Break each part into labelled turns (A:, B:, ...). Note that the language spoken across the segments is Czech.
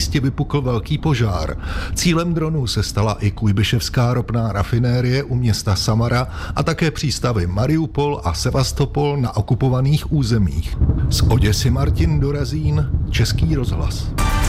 A: místě vypukl velký požár. Cílem dronů se stala i Kujbyševská ropná rafinérie u města Samara a také přístavy Mariupol a Sevastopol na okupovaných územích. Z Oděsy Martin Dorazín, Český rozhlas.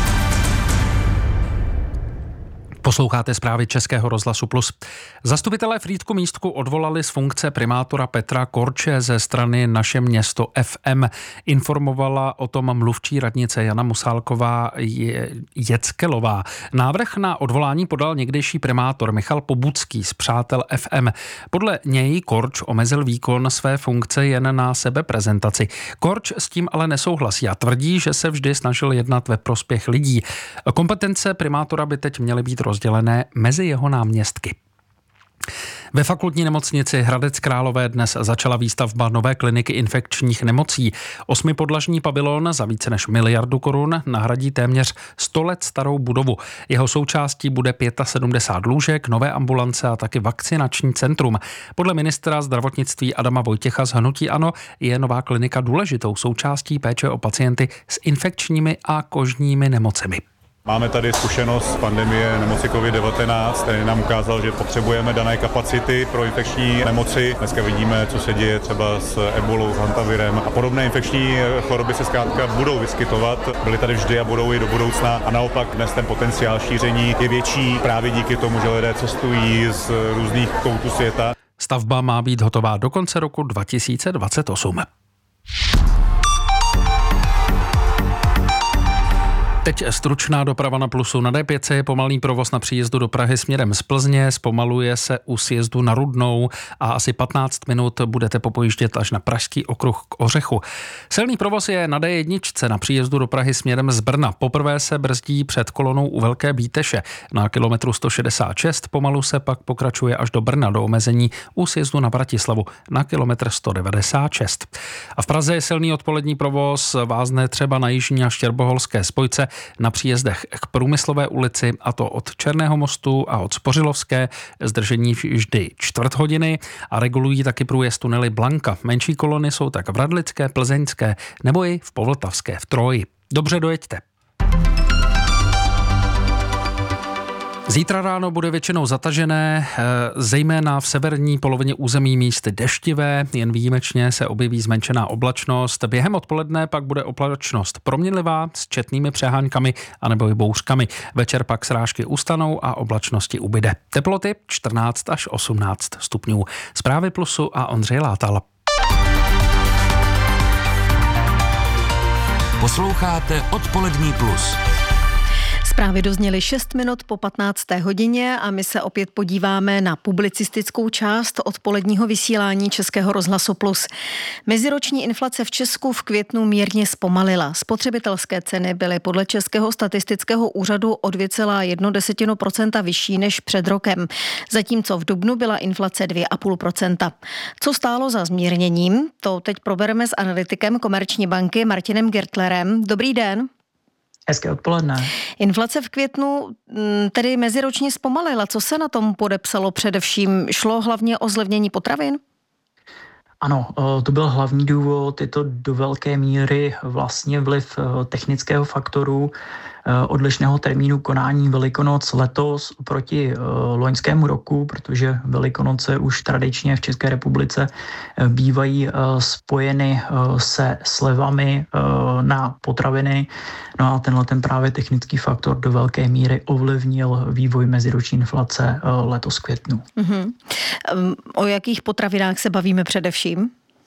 B: Posloucháte zprávy Českého rozhlasu Plus. Zastupitelé Frýdku-Místku odvolali z funkce primátora Petra Korče ze strany Naše město FM. Informovala o tom mluvčí radnice Jana Musálková Jeckelová. Návrh na odvolání podal někdejší primátor Michal Pobucký z Přátel FM. Podle něj Korč omezil výkon své funkce jen na sebeprezentaci. Korč s tím ale nesouhlasí a tvrdí, že se vždy snažil jednat ve prospěch lidí. Kompetence primátora by teď měly být rozdělené mezi jeho náměstky. Ve fakultní nemocnici Hradec Králové dnes začala výstavba nové kliniky infekčních nemocí. 8podlažní pavilon za více než 1 miliardu korun nahradí téměř 100 let starou budovu. Jeho součástí bude 75 lůžek, nové ambulance a taky vakcinační centrum. Podle ministra zdravotnictví Adama Vojtěcha z hnutí ANO je nová klinika důležitou součástí péče o pacienty s infekčními a kožními nemocemi.
C: Máme tady zkušenost z pandemie nemoci COVID-19, který nám ukázal, že potřebujeme dané kapacity pro infekční nemoci. Dneska vidíme, co se děje třeba s ebolou, s hantavirem a podobné infekční choroby se zkrátka budou vyskytovat. Byly tady vždy a budou i do budoucna a naopak dnes ten potenciál šíření je větší právě díky tomu, že lidé cestují z různých koutů světa.
B: Stavba má být hotová do konce roku 2028. Teď stručná doprava na Plusu. Na D5 je pomalý provoz na příjezdu do Prahy směrem z Plzně, zpomaluje se u sjezdu na Rudnou a asi 15 minut budete popojíždět až na Pražský okruh k Ořechu. Silný provoz je na D1 na příjezdu do Prahy směrem z Brna. Poprvé se brzdí před kolonou u Velké Bíteše. Na kilometru 166 pomalu se pak pokračuje až do Brna do omezení u sjezdu na Bratislavu na kilometr 196. A v Praze je silný odpolední provoz, vázne třeba na jižní a štěrboholské spojce na příjezdech k Průmyslové ulici, a to od Černého mostu a od Spořilovské, zdržení vždy 1/4 hodiny a regulují taky průjezd tunely Blanka. Menší kolony jsou tak v Radlické, Plzeňské nebo i v Povltavské v Troji. Dobře dojeďte. Zítra ráno bude většinou zatažené, zejména v severní polovině území místy deštivé, jen výjimečně se objeví zmenšená oblačnost. Během odpoledne pak bude oblačnost proměnlivá s četnými přeháňkami anebo i bouřkami. Večer pak srážky ustanou a oblačnosti ubyde. Teploty 14 až 18 stupňů. Zprávy Plusu a Ondřej Látal.
D: Posloucháte Odpolední Plus.
E: Zprávy dozněly 6 minut po 15. hodině a my se opět podíváme na publicistickou část odpoledního vysílání Českého rozhlasu Plus. Meziroční inflace v Česku v květnu mírně zpomalila. Spotřebitelské ceny byly podle Českého statistického úřadu o 2,1% vyšší než před rokem, zatímco v dubnu byla inflace 2,5%. Co stálo za zmírněním, to teď probereme s analytikem Komerční banky Martinem Gertlerem. Dobrý den.
F: Hezké odpoledne.
E: Inflace v květnu tedy meziročně zpomalila. Co se na tom podepsalo především? Šlo hlavně o zlevnění potravin?
F: Ano, to byl hlavní důvod, je to do velké míry vlastně vliv technického faktoru, odlišného termínu konání Velikonoc letos oproti loňskému roku, protože Velikonoce už tradičně v České republice bývají spojeny se slevami na potraviny. No a tenhle ten právě technický faktor do velké míry ovlivnil vývoj meziroční inflace letos v květnu.
E: O jakých potravinách se bavíme především?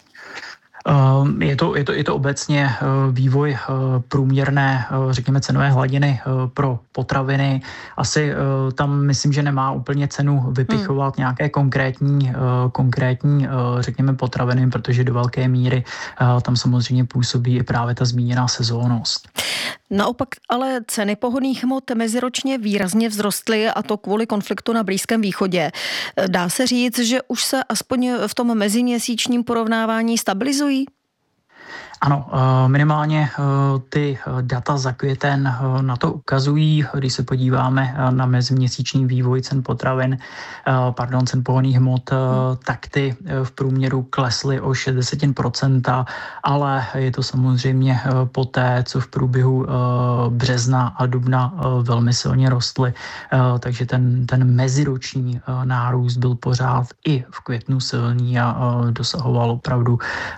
F: Je to obecně vývoj průměrné, řekněme, cenové hladiny pro potraviny. Asi tam myslím, že nemá úplně cenu vypichovat nějaké konkrétní, řekněme, potraviny, protože do velké míry tam samozřejmě působí i právě ta zmíněná sezónnost.
E: Naopak ale ceny pohonných hmot meziročně výrazně vzrostly, a to kvůli konfliktu na Blízkém východě. Dá se říct, že už se aspoň v tom meziměsíčním porovnávání stabilizují?
F: Ano, minimálně ty data za květen na to ukazují. Když se podíváme na meziměsíční vývoj cen potravin, cen pohonných hmot, tak ty v průměru klesly o 60%, ale je to samozřejmě poté, co v průběhu března a dubna velmi silně rostly. Takže ten meziroční nárůst byl pořád i v květnu silný a dosahoval opravdu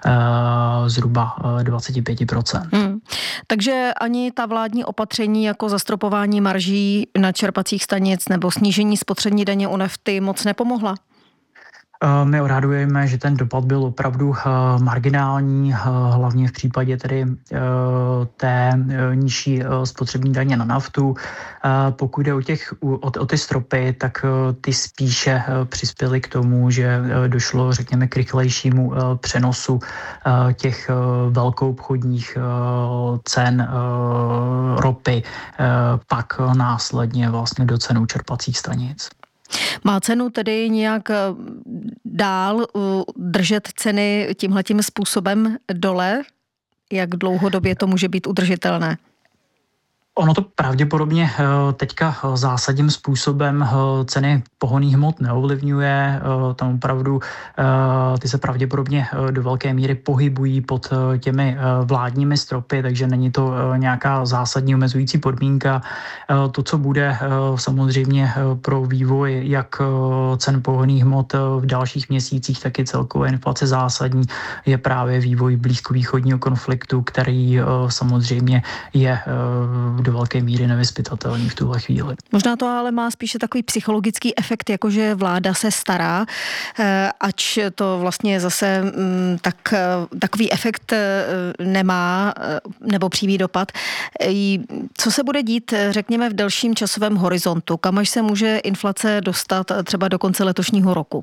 F: zhruba 25%.
E: Takže ani ta vládní opatření jako zastropování marží na čerpacích stanic nebo snížení spotřební daně u nafty moc nepomohla?
F: My odhadujeme, že ten dopad byl opravdu marginální, hlavně v případě tedy té nižší spotřební daně na naftu. Pokud jde o ty stropy, tak ty spíše přispěly k tomu, že došlo, řekněme, k rychlejšímu přenosu těch velkoobchodních cen ropy, pak následně vlastně do cen čerpacích stanic.
E: Má cenu tedy nějak dál držet ceny tímhletím způsobem dole? Jak dlouhodobě to může být udržitelné?
F: Ono to pravděpodobně teďka zásadním způsobem ceny pohonných hmot neovlivňuje. Tam opravdu ty se pravděpodobně do velké míry pohybují pod těmi vládními stropy, takže není to nějaká zásadní omezující podmínka. To, co bude samozřejmě pro vývoj jak cen pohonných hmot v dalších měsících, tak i celkové inflace zásadní, je právě vývoj blízkovýchodního konfliktu, který samozřejmě je do velké míry nevyzpytatelný v tuhle chvíli.
E: Možná to ale má spíše takový psychologický efekt, jakože vláda se stará, ač to vlastně zase takový efekt nemá nebo přímý dopad. Co se bude dít, řekněme, v delším časovém horizontu? Kam až se může inflace dostat třeba do konce letošního roku?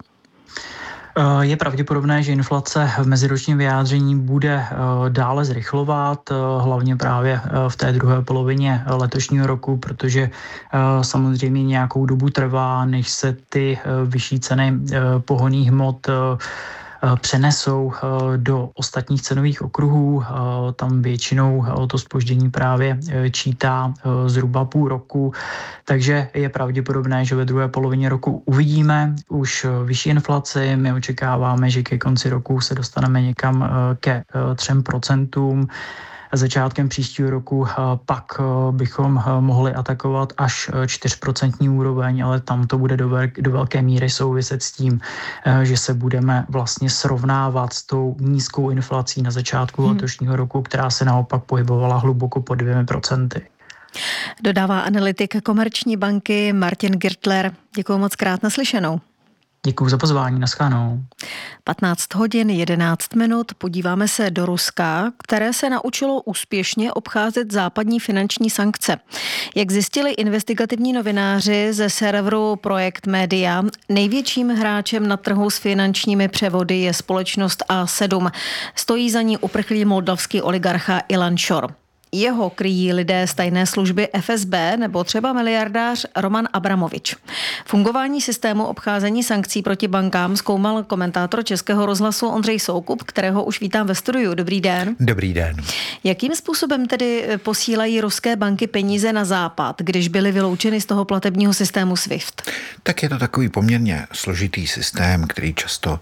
F: Je pravděpodobné, že inflace v meziročním vyjádření bude dále zrychlovat, hlavně právě v té druhé polovině letošního roku, protože samozřejmě nějakou dobu trvá, než se ty vyšší ceny pohonných hmot přenesou do ostatních cenových okruhů. Tam většinou to zpoždění právě čítá zhruba půl roku, takže je pravděpodobné, že ve druhé polovině roku uvidíme už vyšší inflaci. My očekáváme, že ke konci roku se dostaneme někam ke 3%. Začátkem příštího roku pak bychom mohli atakovat až 4% úroveň, ale tam to bude do velké míry souviset s tím, že se budeme vlastně srovnávat s tou nízkou inflací na začátku letošního roku, která se naopak pohybovala hluboko pod 2%.
E: Dodává analytik Komerční banky Martin Girtler. Děkuji moc krát, naslyšenou.
F: Děkuji za pozvání, naschledanou.
E: 15 hodin 11 minut, podíváme se do Ruska, které se naučilo úspěšně obcházet západní finanční sankce. Jak zjistili investigativní novináři ze serveru Projekt Media, největším hráčem na trhu s finančními převody je společnost A7. Stojí za ní uprchlý moldavský oligarcha Ilan Šor. Jeho kryjí lidé z tajné služby FSB nebo třeba miliardář Roman Abramovič. Fungování systému obcházení sankcí proti bankám zkoumal komentátor Českého rozhlasu Ondřej Soukup, kterého už vítám ve studiu. Dobrý den.
G: Dobrý den.
E: Jakým způsobem tedy posílají ruské banky peníze na západ, když byly vyloučeny z toho platebního systému SWIFT?
G: Tak je to takový poměrně složitý systém, který často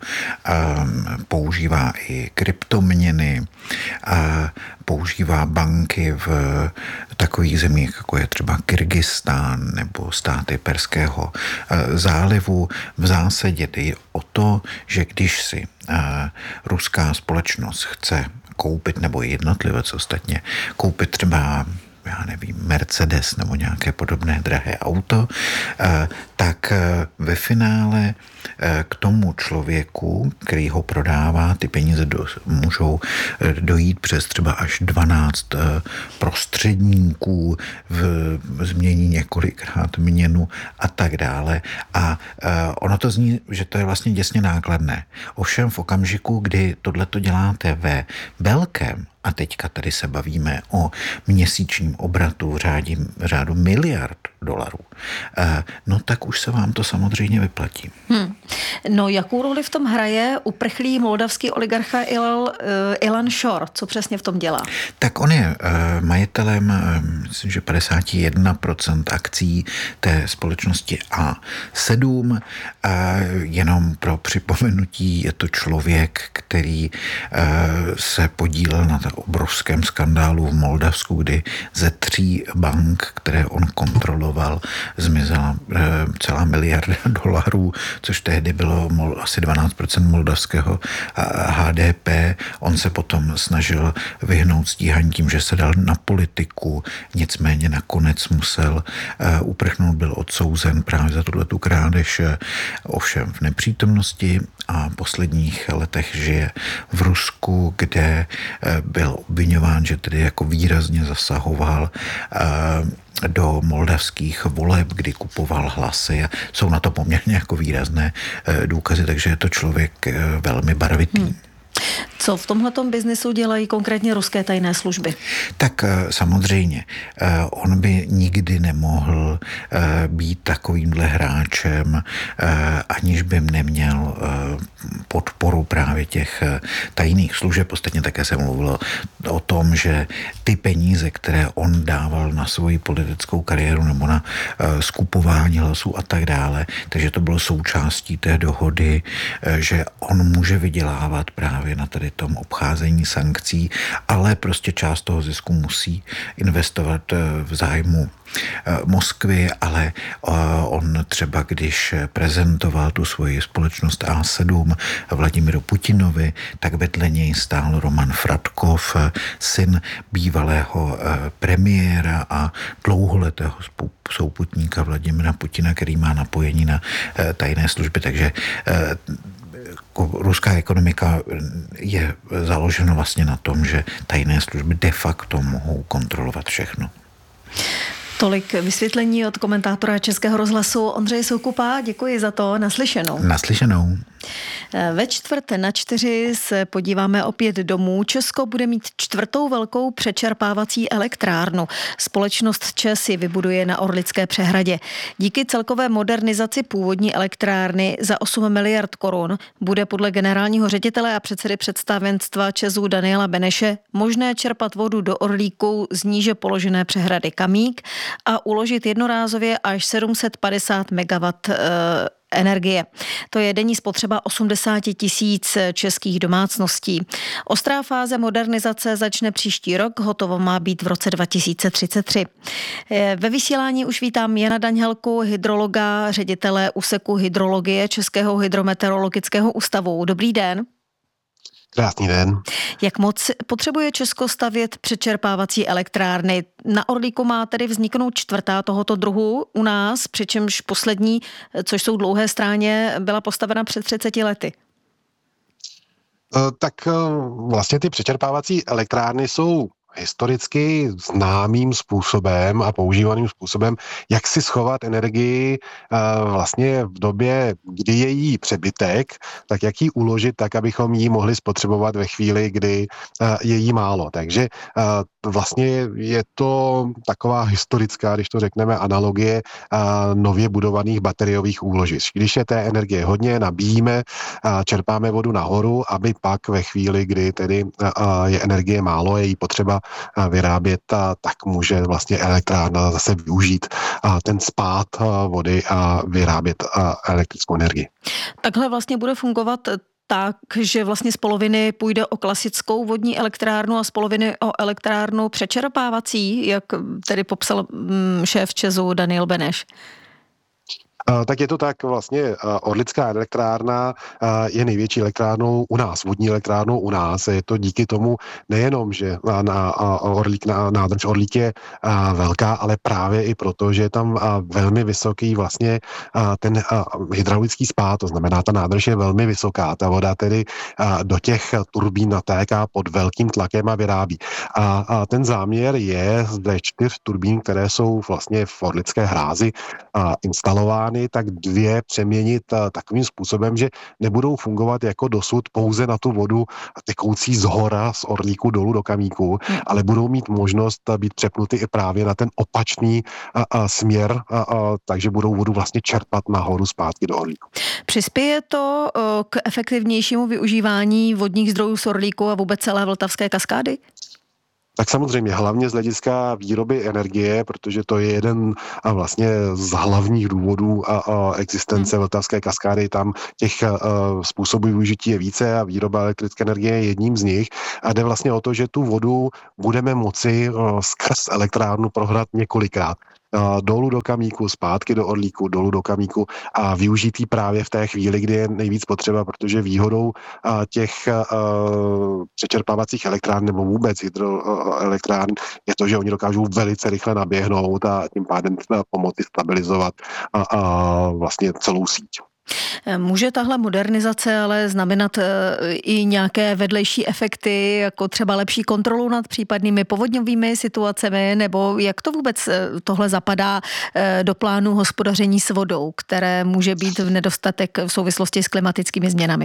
G: používá i kryptoměny, používá banky v takových zemích, jako je třeba Kyrgyzstán nebo státy Perského zálivu. V zásadě jde o to, že když si ruská společnost chce koupit, nebo jednotlivec ostatně, koupit třeba Mercedes nebo nějaké podobné drahé auto, tak ve finále k tomu člověku, který ho prodává, ty peníze můžou dojít přes třeba až 12 prostředníků, změní několikrát měnu a tak dále. A ono to zní, že to je vlastně děsně nákladné. Ovšem v okamžiku, kdy tohleto děláte ve velkém, a teďka tady se bavíme o měsíčním obratu v řádu miliard dolarů. No tak už se vám to samozřejmě vyplatí.
E: No jakou roli v tom hraje uprchlý moldavský oligarcha Ilan Šor? Co přesně v tom dělá?
G: Tak on je majitelem, myslím, že 51% akcí té společnosti A7. Jenom pro připomenutí, je to člověk, který se podílel na obrovském skandálu v Moldavsku, kdy ze 3 bank, které on kontroloval, zmizela celá miliarda dolarů, což tehdy bylo asi 12% moldavského HDP. On se potom snažil vyhnout stíhání tím, že se dal na politiku, nicméně nakonec musel uprchnout, byl odsouzen právě za tuhletu krádež, ovšem v nepřítomnosti, a v posledních letech žije v Rusku, kde byl obviňován, že tedy jako výrazně zasahoval do moldavských voleb, kdy kupoval hlasy, a jsou na to poměrně jako výrazné důkazy, takže je to člověk velmi barvitý.
E: Co v tomhletom biznesu dělají konkrétně ruské tajné služby?
G: Tak samozřejmě, on by nikdy nemohl být takovýmhle hráčem, aniž by neměl podporu právě těch tajných služeb. Ostatně také se mluvilo o tom, že ty peníze, které on dával na svoji politickou kariéru nebo na skupování hlasů a tak dále, takže to bylo součástí té dohody, že on může vydělávat právě na tady tom obcházení sankcí, ale prostě část toho zisku musí investovat v zájmu Moskvy, ale on třeba, když prezentoval tu svoji společnost A7 Vladimiru Putinovi, tak vedle něj stál Roman Fratkov, syn bývalého premiéra a dlouholetého souputníka Vladimira Putina, který má napojení na tajné služby, takže ruská ekonomika je založena vlastně na tom, že tajné služby de facto mohou kontrolovat všechno.
E: Tolik vysvětlení od komentátora Českého rozhlasu Ondřeje Soukupa. Děkuji za to. Naslyšenou.
G: Naslyšenou.
E: Ve 3:45 se podíváme opět domů. Česko bude mít 4. velkou přečerpávací elektrárnu. Společnost ČEZ ji vybuduje na Orlické přehradě. Díky celkové modernizaci původní elektrárny za 8 miliard korun bude podle generálního ředitele a předsedy představenstva ČEZu Daniela Beneše možné čerpat vodu do Orlíku z níže položené přehrady Kamík a uložit jednorázově až 750 MW energie. To je denní spotřeba 80 000 českých domácností. Ostrá fáze modernizace začne příští rok, hotovo má být v roce 2033. Ve vysílání už vítám Jana Daňhelku, hydrologa, ředitele úseku hydrologie Českého hydrometeorologického ústavu. Dobrý den.
H: Krásný den.
E: Jak moc potřebuje Česko stavět přečerpávací elektrárny? Na Orlíku má tedy vzniknout 4. tohoto druhu u nás, přičemž poslední, což jsou Dlouhé Stráně, byla postavena před 30 lety.
H: Tak vlastně ty přečerpávací elektrárny jsou historicky známým způsobem a používaným způsobem, jak si schovat energii vlastně v době, kdy je jí přebytek, tak jak ji uložit tak, abychom ji mohli spotřebovat ve chvíli, kdy je jí málo. Takže vlastně je to taková historická, když to řekneme, analogie nově budovaných bateriových úložišť. Když je té energie hodně, nabíjíme, čerpáme vodu nahoru, aby pak ve chvíli, kdy tedy je energie málo, je jí potřeba vyrábět, tak může vlastně elektrárna zase využít ten spád vody a vyrábět elektrickou energii.
E: Takhle vlastně bude fungovat tak, že vlastně z poloviny půjde o klasickou vodní elektrárnu a z poloviny o elektrárnu přečerpávací, jak tedy popsal šéf ČEZu Daniel Beneš.
H: Tak je to tak, vlastně Orlická elektrárna je největší elektrárnou u nás, vodní elektrárnou u nás. Je to díky tomu nejenom, že nádrž Orlík je velká, ale právě i proto, že je tam velmi vysoký vlastně ten hydraulický spád, to znamená, ta nádrž je velmi vysoká. Ta voda tedy do těch turbín natéká pod velkým tlakem a vyrábí. A ten záměr je zde 4 turbín, které jsou vlastně v Orlické hrázi instalovány elektrárny, tak 2 přeměnit takovým způsobem, že nebudou fungovat jako dosud pouze na tu vodu tekoucí z hora, z Orlíku dolů do Kamíku, ale budou mít možnost být přepnuty i právě na ten opačný směr, takže budou vodu vlastně čerpat nahoru zpátky do Orlíku.
E: Přispěje to k efektivnějšímu využívání vodních zdrojů z Orlíku a vůbec celé Vltavské kaskády?
H: Tak samozřejmě hlavně z hlediska výroby energie, protože to je jeden vlastně z hlavních důvodů existence Vltavské kaskády. Tam těch způsobů využití je více a výroba elektrické energie je jedním z nich. A jde vlastně o to, že tu vodu budeme moci skrz elektrárnu prohrát několikrát. Dolů do Kamíku, zpátky do Orlíku, dolů do Kamíku a využít ji právě v té chvíli, kdy je nejvíc potřeba, protože výhodou těch přečerpávacích elektrárn nebo vůbec hydroelektrárn je to, že oni dokážou velice rychle naběhnout a tím pádem pomoci stabilizovat vlastně celou síť.
E: Může tahle modernizace ale znamenat i nějaké vedlejší efekty, jako třeba lepší kontrolu nad případnými povodňovými situacemi, nebo jak to vůbec tohle zapadá do plánu hospodaření s vodou, které může být v nedostatek v souvislosti s klimatickými změnami?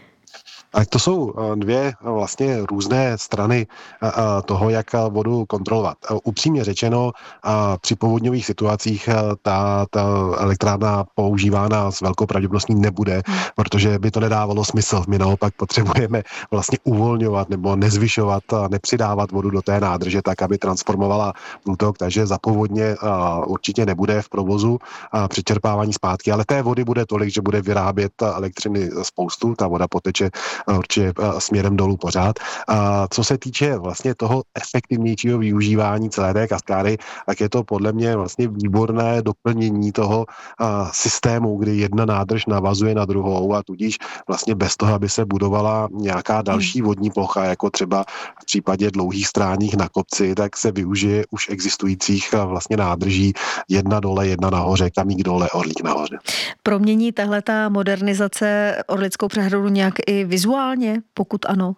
H: A to jsou 2 vlastně různé strany toho, jak vodu kontrolovat. Upřímně řečeno, při povodňových situacích ta elektrárna používána s velkou pravděpodobností nebude, protože by to nedávalo smysl. My naopak potřebujeme vlastně uvolňovat nebo nezvyšovat, nepřidávat vodu do té nádrže tak, aby transformovala průtok, takže za povodně určitě nebude v provozu přečerpávání zpátky, ale té vody bude tolik, že bude vyrábět elektřiny spoustu, ta voda poteče určitě směrem dolů pořád. Co se týče vlastně toho efektivnějšího využívání celé té kaskády, tak je to podle mě vlastně výborné doplnění toho systému, kdy jedna nádrž navazuje na druhou a tudíž vlastně bez toho, aby se budovala nějaká další vodní plocha, jako třeba v případě dlouhých stráních na kopci, tak se využije už existujících vlastně nádrží, jedna dole, jedna nahoře, Kamík dole, Orlík nahoře.
E: Promění tahleta modernizace Orlickou přehradu nějak i vizuálně, pokud ano?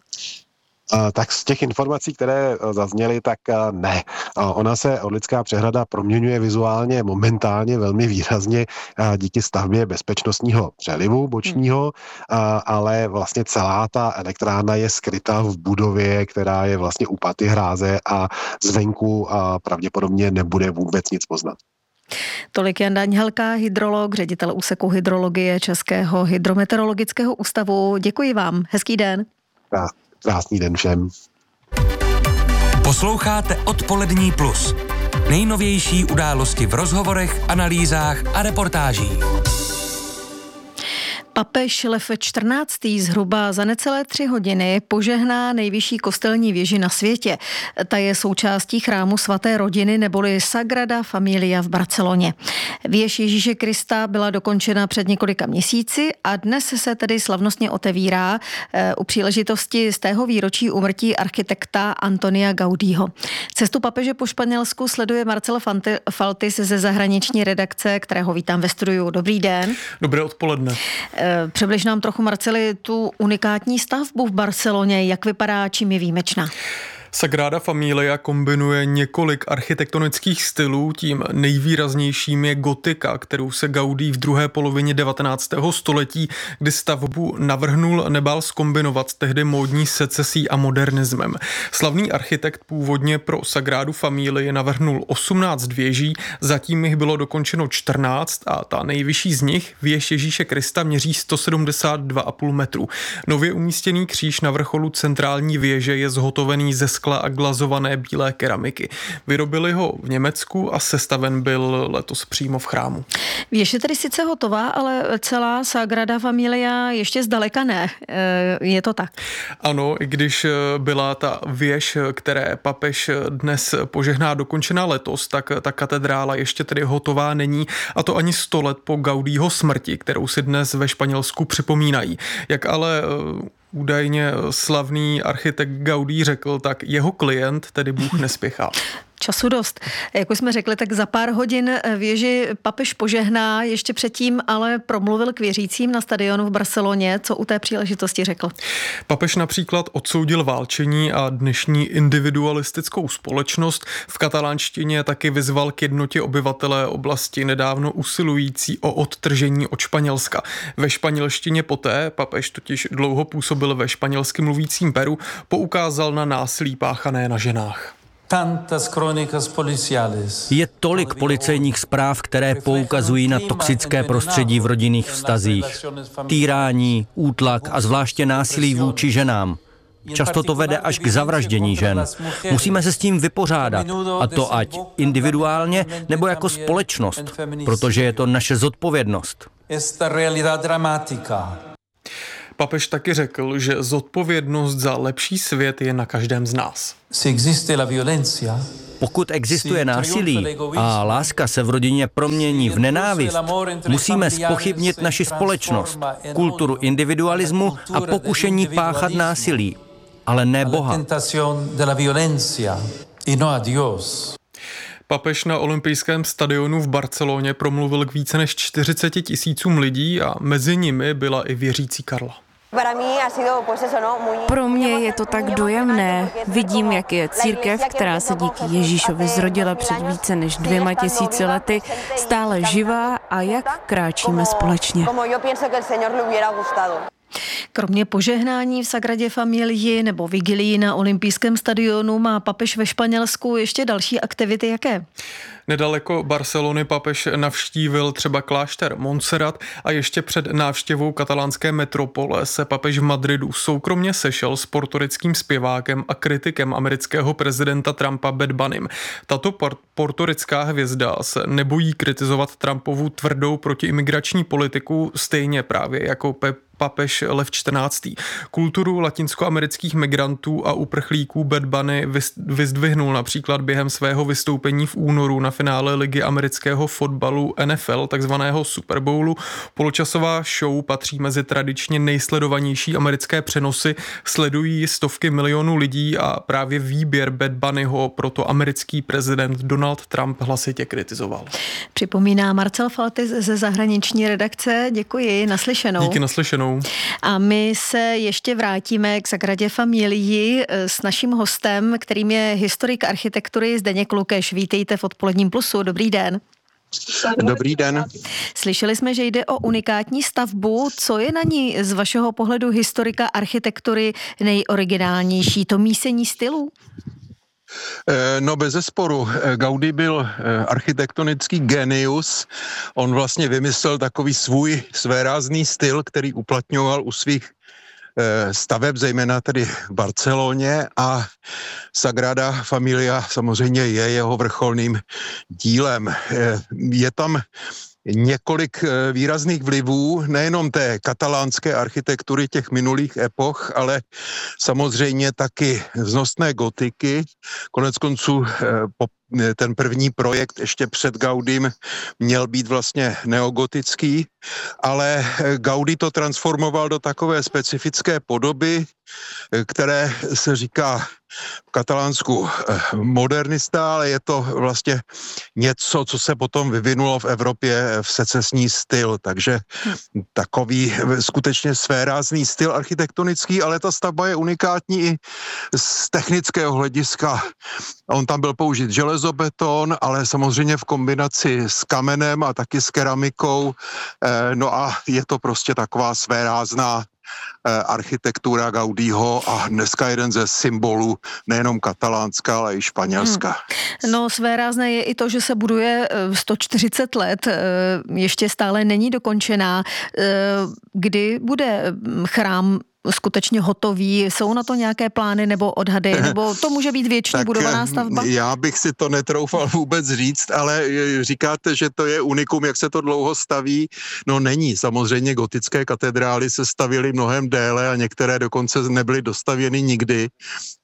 H: Tak z těch informací, které zazněly, tak ne. Ona se Orlická přehrada proměňuje vizuálně momentálně velmi výrazně díky stavbě bezpečnostního přelivu bočního, ale vlastně celá ta elektrárna je skryta v budově, která je vlastně u paty hráze a zvenku pravděpodobně nebude vůbec nic poznat.
E: Tolik Jan Daňhelka, hydrolog, ředitel úseku hydrologie Českého hydrometeorologického ústavu. Děkuji vám. Hezký den.
H: Krásný den všem.
D: Posloucháte Odpolední plus. Nejnovější události v rozhovorech, analýzách a reportážích.
E: Papež Lev XIV. Zhruba za necelé 3 hodiny požehná nejvyšší kostelní věži na světě. Ta je součástí chrámu svaté rodiny neboli Sagrada Familia v Barceloně. Věž Ježíše Krista byla dokončena před několika měsíci a dnes se tedy slavnostně otevírá u příležitosti z tého výročí úmrtí architekta Antonia Gaudího. Cestu papeže po Španělsku sleduje Marcel Faltis ze zahraniční redakce, kterého vítám ve studiu. Dobrý den.
I: Dobré odpoledne.
E: Přibliž nám trochu, Marceli, tu unikátní stavbu v Barceloně. Jak vypadá, čím je výjimečná?
I: Sagrada Familia kombinuje několik architektonických stylů, tím nejvýraznějším je gotika, kterou se Gaudí v druhé polovině 19. století, kdy stavbu navrhnul, nebál zkombinovat tehdy módní secesí a modernismem. Slavný architekt původně pro Sagradu Familii navrhnul 18 věží, zatím jich bylo dokončeno 14 a ta nejvyšší z nich, věž Ježíše Krista, měří 172,5 metru. Nově umístěný kříž na vrcholu centrální věže je zhotovený ze skla a glazované bílé keramiky. Vyrobili ho v Německu a sestaven byl letos přímo v chrámu.
E: Věž je tedy sice hotová, ale celá Sagrada Familia ještě zdaleka ne. Je to tak?
I: Ano, i když byla ta věž, které papež dnes požehná, dokončená letos, tak ta katedrála ještě tedy hotová není, a to ani 100 let po Gaudího smrti, kterou si dnes ve Španělsku připomínají. Jak ale údajně slavný architekt Gaudí řekl, tak jeho klient, tedy Bůh, nespěchá.
E: Času dost. Jak už jsme řekli, tak za pár hodin věži papež požehná, ještě předtím ale promluvil k věřícím na stadionu v Barceloně. Co u té příležitosti řekl?
I: Papež například odsoudil válčení a dnešní individualistickou společnost. V katalánštině taky vyzval k jednotě obyvatelé oblasti nedávno usilující o odtržení od Španělska. Ve španělštině poté, papež totiž dlouho působil ve španělsky mluvícím Peru, poukázal na násilí páchané na ženách.
J: Je tolik policejních zpráv, které poukazují na toxické prostředí v rodinných vztazích. Týrání, útlak a zvláště násilí vůči ženám. Často to vede až k zavraždění žen. Musíme se s tím vypořádat, a to ať individuálně nebo jako společnost, protože je to naše zodpovědnost.
I: Papež taky řekl, že zodpovědnost za lepší svět je na každém z nás.
J: Pokud existuje násilí a láska se v rodině promění v nenávist, musíme zpochybnit naši společnost, kulturu individualismu a pokušení páchat násilí, ale ne Boha.
I: Papež na olympijském stadionu v Barceloně promluvil k více než 40 000 lidí a mezi nimi byla i věřící Karla.
K: Pro mě je to tak dojemné. Vidím, jak je církev, která se díky Ježíšovi zrodila před více než 2000 lety, stále živá a jak kráčíme společně.
E: Kromě požehnání v Sagradě Familii nebo vigilii na olympijském stadionu má papež ve Španělsku ještě další aktivity. Jaké?
I: Nedaleko Barcelony papež navštívil třeba klášter Montserrat a ještě před návštěvou katalánské metropole se papež v Madridu soukromně sešel s portorickým zpěvákem a kritikem amerického prezidenta Trumpa Bad Bunnym. Tato portorická hvězda se nebojí kritizovat Trumpovu tvrdou protiimigrační politiku, stejně právě jako papež Lev XIV. Kulturu latinskoamerických migrantů a uprchlíků Bad Bunny vyzdvihnul například během svého vystoupení v únoru na finále ligy amerického fotbalu NFL, takzvaného Super Bowlu. Poločasová show patří mezi tradičně nejsledovanější americké přenosy, sledují stovky milionů lidí a právě výběr Bad Bunnyho proto americký prezident Donald Trump hlasitě kritizoval.
E: Připomíná Marcel Falty ze zahraniční redakce. Děkuji, naslyšenou.
I: Díky, naslyšenou.
E: A my se ještě vrátíme k Sagradě Familii s naším hostem, kterým je historik architektury Zdeněk Lukeš. Vítejte v Odpoledním plusu. Dobrý den.
L: Dobrý den.
E: Slyšeli jsme, že jde o unikátní stavbu. Co je na ní z vašeho pohledu historika architektury nejoriginálnější? To mísení stylů?
L: No bezesporu, Gaudí byl architektonický genius. On vlastně vymyslel takový svůj svérázný styl, který uplatňoval u svých staveb, zejména tedy v Barceloně, a Sagrada Familia samozřejmě je jeho vrcholným dílem. Je tam několik výrazných vlivů, nejenom té katalánské architektury těch minulých epoch, ale samozřejmě taky vznosné gotiky. Koneckonců ten první projekt ještě před Gaudím měl být vlastně neogotický, ale Gaudí to transformoval do takové specifické podoby, které se říká v Katalánsku modernista, ale je to vlastně něco, co se potom vyvinulo v Evropě v secesní styl, takže takový skutečně svérázný styl architektonický, ale ta stavba je unikátní i z technického hlediska. On tam byl použit železobeton, ale samozřejmě v kombinaci s kamenem a taky s keramikou, no a je to prostě taková svérázná architektura Gaudího a dneska jeden ze symbolů nejenom katalánska, ale i španělska.
E: No, svérázné je i to, že se buduje 140 let, ještě stále není dokončená. Kdy bude chrám skutečně hotový? Jsou na to nějaké plány nebo odhady? Nebo to může být věčně budovaná stavba?
L: Já bych si to netroufal vůbec říct, ale říkáte, že to je unikum, jak se to dlouho staví. No není. Samozřejmě gotické katedrály se stavěly mnohem déle a některé dokonce nebyly dostavěny nikdy.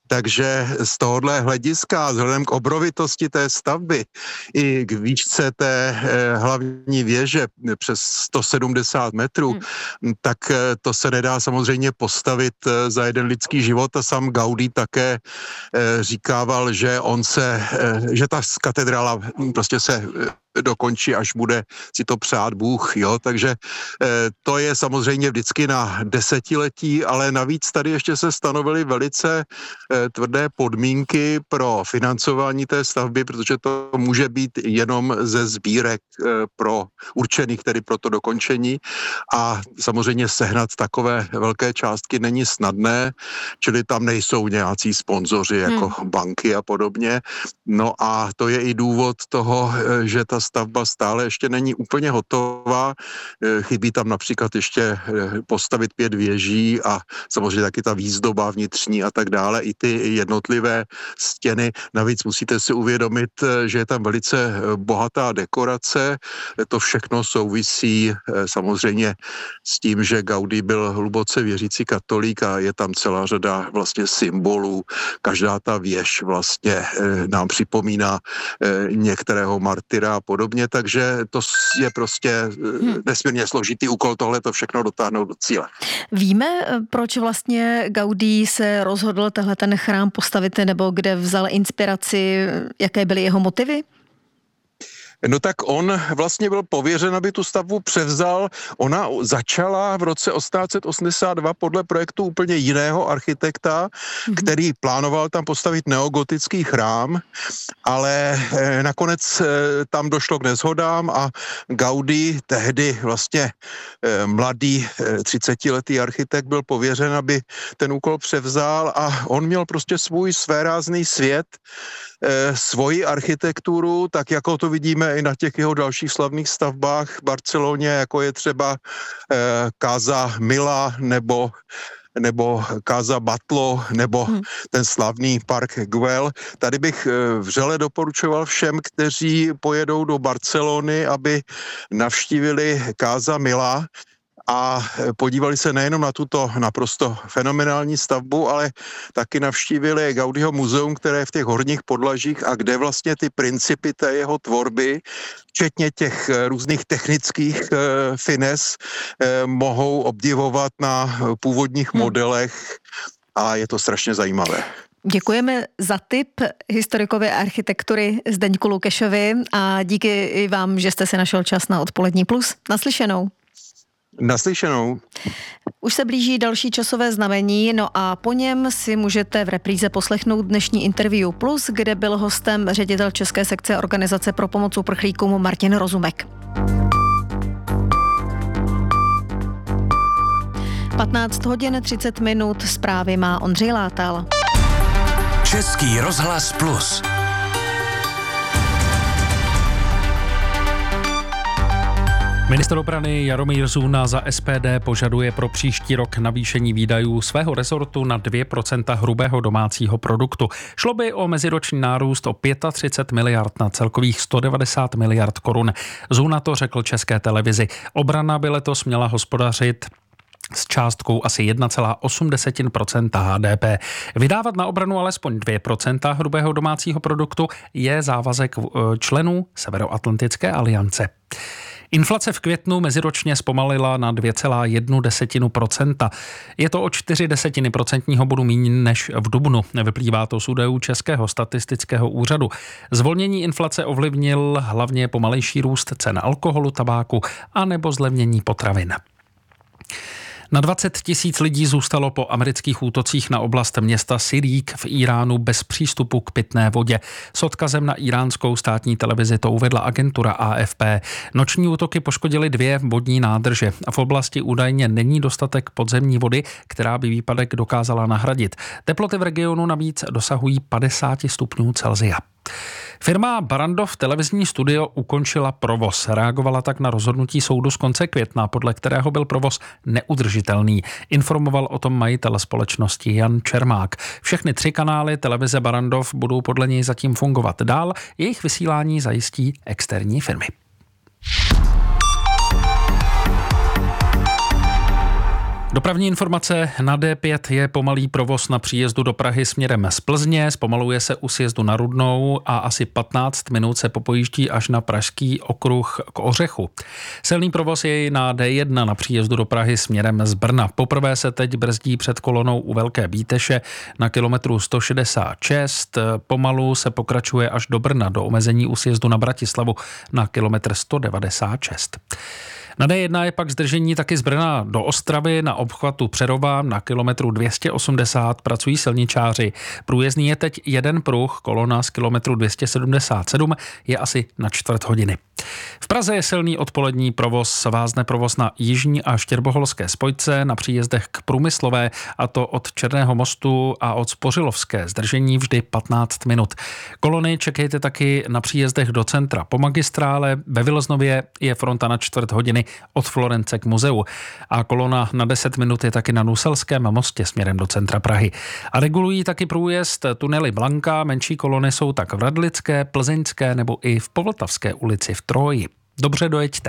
L: Takže z tohohle hlediska, vzhledem k obrovitosti té stavby i k výšce té hlavní věže přes 170 metrů, tak to se nedá samozřejmě postavit za jeden lidský život a sám Gaudí také říkával, že že ta katedrála prostě se dokončí, až bude si to přát Bůh, jo, takže to je samozřejmě vždycky na desetiletí, ale navíc tady ještě se stanovily velice tvrdé podmínky pro financování té stavby, protože to může být jenom ze sbírek určených tedy pro to dokončení a samozřejmě sehnat takové velké částky není snadné, čili tam nejsou nějací sponzoři jako banky a podobně. No a to je i důvod toho, že ta stavba stále ještě není úplně hotová. Chybí tam například ještě postavit 5 věží a samozřejmě taky ta výzdoba vnitřní a tak dále, i ty jednotlivé stěny. Navíc musíte si uvědomit, že je tam velice bohatá dekorace. To všechno souvisí samozřejmě s tím, že Gaudí byl hluboce věřící katolík a je tam celá řada vlastně symbolů. Každá ta věž vlastně nám připomíná některého martyra a podobně, takže to je prostě nesmírně složitý úkol tohle to všechno dotáhnout do cíle.
E: Víme, proč vlastně Gaudí se rozhodl ten chrám postavit, nebo kde vzal inspiraci, jaké byly jeho motivy?
L: No tak on vlastně byl pověřen, aby tu stavbu převzal. Ona začala v roce 1882 podle projektu úplně jiného architekta, který plánoval tam postavit neogotický chrám, ale nakonec tam došlo k neshodám a Gaudí, tehdy vlastně mladý 30letý architekt, byl pověřen, aby ten úkol převzal a on měl prostě svůj svérázný svět, svoji architekturu, tak jako to vidíme i na těch jeho dalších slavných stavbách v Barceloně, jako je třeba Casa Mila nebo Casa Batlló, nebo ten slavný park Güell. Tady bych vřele doporučoval všem, kteří pojedou do Barcelony, aby navštívili Casa Mila a podívali se nejenom na tuto naprosto fenomenální stavbu, ale taky navštívili Gaudího muzeum, které je v těch horních podlažích a kde vlastně ty principy té jeho tvorby, včetně těch různých technických fines, mohou obdivovat na původních modelech a je to strašně zajímavé.
E: Děkujeme za tip historikovi architektury Zdeňku Lukešovi a díky i vám, že jste si našel čas na Odpolední plus. Naslyšenou.
L: Naslyšenou.
E: Už se blíží další časové znamení, no a po něm si můžete v repríze poslechnout dnešní Interview Plus, kde byl hostem ředitel České sekce Organizace pro pomoc uprchlíkům Martin Rozumek. 15:30, zprávy má Ondřej Látal.
D: Český rozhlas Plus.
B: Ministr obrany Jaromír Zuna za SPD požaduje pro příští rok navýšení výdajů svého rezortu na 2% hrubého domácího produktu. Šlo by o meziroční nárůst o 35 miliard na celkových 190 miliard korun. Zuna to řekl České televizi. Obrana by letos měla hospodařit s částkou asi 1,8% HDP. Vydávat na obranu alespoň 2% hrubého domácího produktu je závazek členů Severoatlantické aliance. Inflace v květnu meziročně zpomalila na 2,1%. Je to o 0,4 procentního bodu méně než v dubnu. Vyplývá to z údajů Českého statistického úřadu. Zvolnění inflace ovlivnil hlavně pomalejší růst cen alkoholu, tabáku a nebo zlevnění potravin. Na 20 000 lidí zůstalo po amerických útocích na oblast města Sirík v Iránu bez přístupu k pitné vodě. S odkazem na iránskou státní televizi to uvedla agentura AFP. Noční útoky poškodily 2 vodní nádrže a v oblasti údajně není dostatek podzemní vody, která by výpadek dokázala nahradit. Teploty v regionu navíc dosahují 50 stupňů Celsia. Firma Barrandov televizní studio ukončila provoz. Reagovala tak na rozhodnutí soudu z konce května, podle kterého byl provoz neudržitelný. Informoval o tom majitel společnosti Jan Čermák. Všechny 3 kanály televize Barrandov budou podle něj zatím fungovat dál. Jejich vysílání zajistí externí firmy. Dopravní informace na D5 je pomalý provoz na příjezdu do Prahy směrem z Plzně, zpomaluje se u sjezdu na Rudnou a asi 15 minut se popojíždí až na Pražský okruh k Ořechu. Silný provoz je na D1 na příjezdu do Prahy směrem z Brna. Poprvé se teď brzdí před kolonou u Velké Bíteše na kilometru 166. Pomalu se pokračuje až do Brna do omezení u sjezdu na Bratislavu na kilometr 196. Na D1 je pak zdržení taky z Brna do Ostravy na obchvatu Přerova na kilometru 280 pracují silničáři. Průjezdný je teď jeden pruh, kolona z kilometru 277 je asi na čtvrt hodiny. V Praze je silný odpolední provoz, vázne provoz na jižní a štěrboholské spojce na příjezdech k Průmyslové, a to od Černého mostu a od Spořilovské, zdržení vždy 15 minut. Kolony čekejte taky na příjezdech do centra po magistrále, ve Vileznově je fronta na čtvrt hodiny od Florence k muzeu a kolona na 10 minut je taky na Nuselském mostě směrem do centra Prahy. A regulují taky průjezd tunely Blanka, menší kolony jsou tak v Radlické, Plzeňské nebo i v Povltavské ulici v Troji. Dobře dojeďte.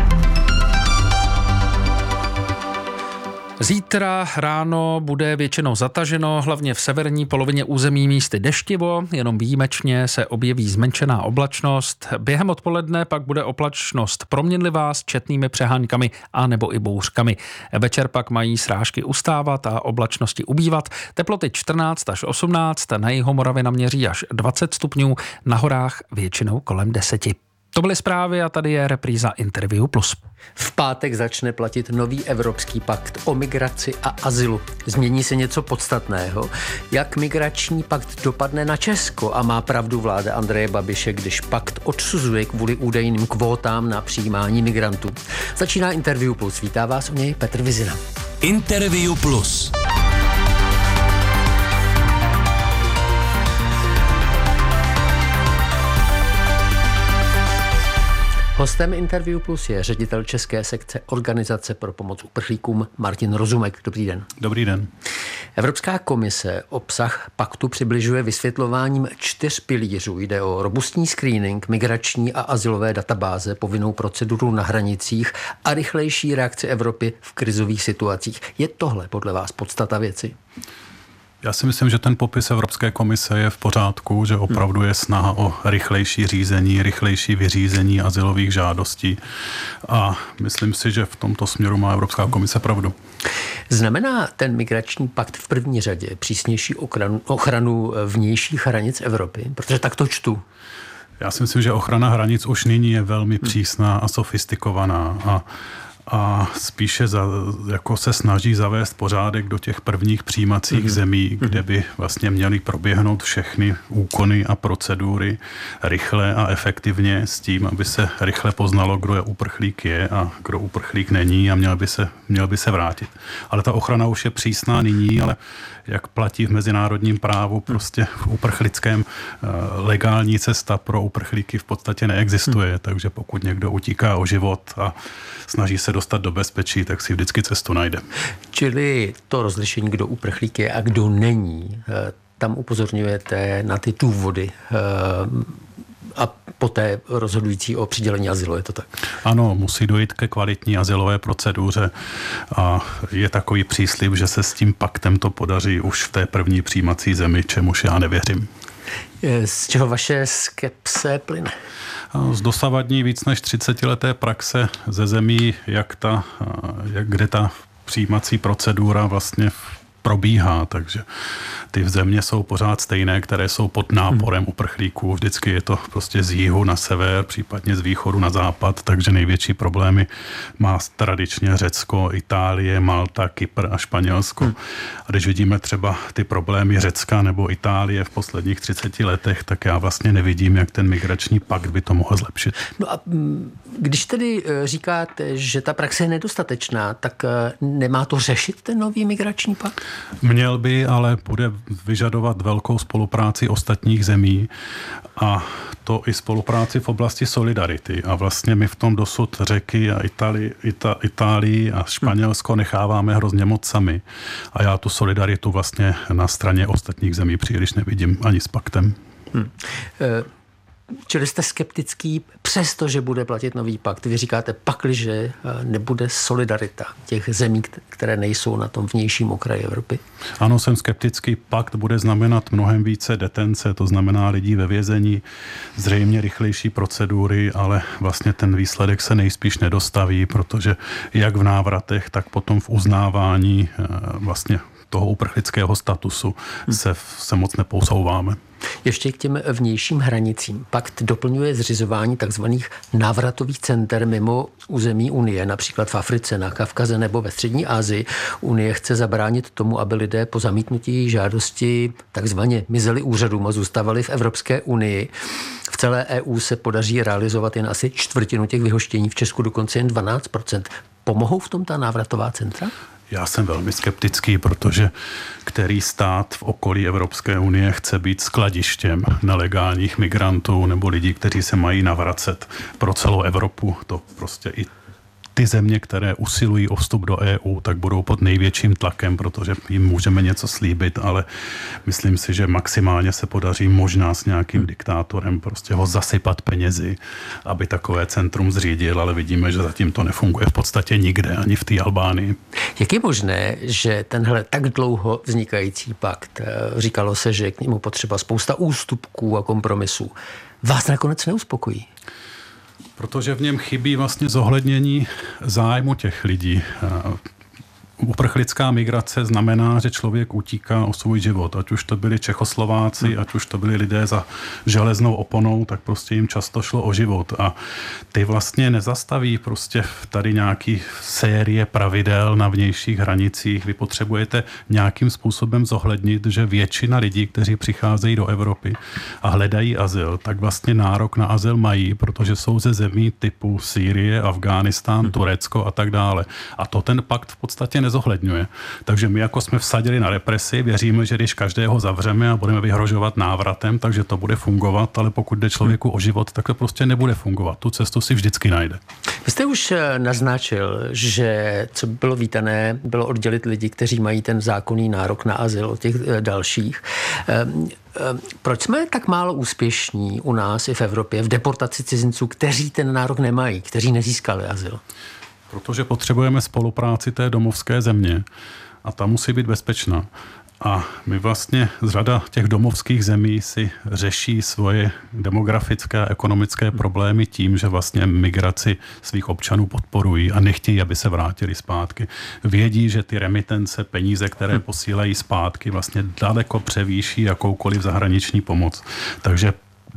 B: Zítra ráno bude většinou zataženo, hlavně v severní polovině území místy deštivo, jenom výjimečně se objeví zmenšená oblačnost. Během odpoledne pak bude oblačnost proměnlivá s četnými přeháňkami a nebo i bouřkami. Večer pak mají srážky ustávat a oblačnosti ubývat. Teploty 14 až 18, na Jihomoravě naměří až 20 stupňů, na horách většinou kolem 10. To byly zprávy a tady je repríza Interview Plus.
M: V pátek začne platit nový Evropský pakt o migraci a azylu. Změní se něco podstatného. Jak migrační pakt dopadne na Česko a má pravdu vláda Andreje Babiše, když pakt odsuzuje kvůli údajným kvótám na přijímání migrantů. Začíná Interview Plus. Vítá vás u něj Petr Vizina.
D: Interview Plus.
M: Hostem Interview Plus je ředitel české sekce Organizace pro pomoc uprchlíkům Martin Rozumek. Dobrý den.
C: Dobrý den.
M: Evropská komise obsah paktu přibližuje vysvětlováním 4 pilířů. Jde o robustní screening, migrační a azylové databáze, povinnou proceduru na hranicích a rychlejší reakci Evropy v krizových situacích. Je tohle podle vás podstata věci?
C: Já si myslím, že ten popis Evropské komise je v pořádku, že opravdu je snaha o rychlejší řízení, rychlejší vyřízení azylových žádostí a myslím si, že v tomto směru má Evropská komise pravdu.
M: Znamená ten migrační pakt v první řadě přísnější ochranu vnějších hranic Evropy? Protože tak to čtu.
C: Já si myslím, že ochrana hranic už nyní je velmi přísná a sofistikovaná a spíše jako se snaží zavést pořádek do těch prvních přijímacích zemí, kde by vlastně měly proběhnout všechny úkony a procedury rychle a efektivně s tím, aby se rychle poznalo, kdo je uprchlík a kdo uprchlík není a měl by se vrátit. Ale ta ochrana už je přísná nyní, ale jak platí v mezinárodním právu, prostě v uprchlickém legální cesta pro uprchlíky v podstatě neexistuje, takže pokud někdo utíká o život a snaží se dostat do bezpečí, tak si vždycky cestu najde.
M: Čili to rozlišení, kdo uprchlík je a kdo není, tam upozorňujete na ty důvody a poté rozhodující o přidělení azylu, je to tak?
C: Ano, musí dojít ke kvalitní azylové proceduře a je takový příslib, že se s tím paktem to podaří už v té první přijímací zemi, čemuž já nevěřím.
M: Z čeho vaše skepse plyne?
C: Z dosavadní víc než 30leté praxe ze zemí, kde ta přijímací procedura vlastně probíhá, takže ty země jsou pořád stejné, které jsou pod náporem uprchlíků. Vždycky je to prostě z jihu na sever, případně z východu na západ, takže Největší problémy má tradičně Řecko, Itálie, Malta, Kypr a Španělsko. A když vidíme třeba ty problémy Řecka nebo Itálie v posledních 30 letech, tak já vlastně nevidím, jak ten migrační pakt by to mohl zlepšit.
M: No a když tedy říkáte, že ta praxe je nedostatečná, tak nemá to řešit ten nový migrační pakt?
C: Měl by, ale bude vyžadovat velkou spolupráci ostatních zemí a to i spolupráci v oblasti solidarity. A vlastně my v tom dosud Řeky a Itálii a Španělsko necháváme hrozně moc sami. A já tu solidaritu vlastně na straně ostatních zemí příliš nevidím ani s paktem.
M: Čili jste skeptický, přestože bude platit nový pakt. Vy říkáte, pakliže nebude solidarita těch zemí, které nejsou na tom vnějším okraji Evropy?
N: Ano, jsem skeptický. Pakt bude znamenat mnohem více detence, to znamená lidí ve vězení, zřejmě rychlejší procedury, ale vlastně ten výsledek se nejspíš nedostaví, protože jak v návratech, tak potom v uznávání vlastně toho uprchlického statusu se moc neposouváme.
M: Ještě k těm vnějším hranicím. Pakt doplňuje zřizování takzvaných návratových center mimo území Unie, například v Africe, na Kavkaze nebo ve střední Asii. Unie chce zabránit tomu, aby lidé po zamítnutí žádosti takzvaně mizeli úřadům a zůstávali v Evropské unii. V celé EU se podaří realizovat jen asi čtvrtinu těch vyhoštění, v Česku dokonce jen 12%. Pomohou v tom ta návratová centra?
N: Já jsem velmi skeptický, protože který stát v okolí Evropské unie chce být skladištěm nelegálních migrantů nebo lidí, kteří se mají navracet pro celou Evropu. To prostě i ty země, které usilují o vstup do EU, tak budou pod největším tlakem, protože jim můžeme něco slíbit, ale myslím si, že maximálně se podaří možná s nějakým diktátorem prostě ho zasypat penězi, aby takové centrum zřídil, ale vidíme, že zatím to nefunguje v podstatě nikde, ani v té Albánii.
M: Jak je možné, že tenhle tak dlouho vznikající pakt, říkalo se, že je k němu potřeba spousta ústupků a kompromisů, vás nakonec neuspokojí?
N: Protože v něm chybí vlastně zohlednění zájmu těch lidí. Uprchlická migrace znamená, že člověk utíká o svůj život. Ať už to byli Čechoslováci, ať už to byli lidé za železnou oponou, tak prostě jim často šlo o život. A ty vlastně nezastaví prostě tady nějaký série pravidel na vnějších hranicích. Vy potřebujete nějakým způsobem zohlednit, že většina lidí, kteří přicházejí do Evropy a hledají azyl, tak vlastně nárok na azyl mají, protože jsou ze zemí typu Sýrie, Afghánistán, Turecko a tak dále. A to ten pakt v podstatě nezohledňuje. Takže my jako jsme vsadili na represi, věříme, že když každého zavřeme a budeme vyhrožovat návratem, takže to bude fungovat, ale pokud jde člověku o život, tak to prostě nebude fungovat. Tu cestu si vždycky najde.
M: Vy jste už naznačil, že co by bylo vítané, bylo oddělit lidi, kteří mají ten zákonný nárok na azyl od těch dalších. Proč jsme tak málo úspěšní u nás i v Evropě v deportaci cizinců, kteří ten nárok nemají, kteří nezískali azyl?
N: Protože potřebujeme spolupráci té domovské země a ta musí být bezpečná. A my vlastně z řada těch domovských zemí si řeší svoje demografické a ekonomické problémy tím, že vlastně migraci svých občanů podporují a nechtějí, aby se vrátili zpátky. Vědí, že ty remitence, peníze, které posílají zpátky, vlastně daleko převýší jakoukoliv zahraniční pomoc. Takže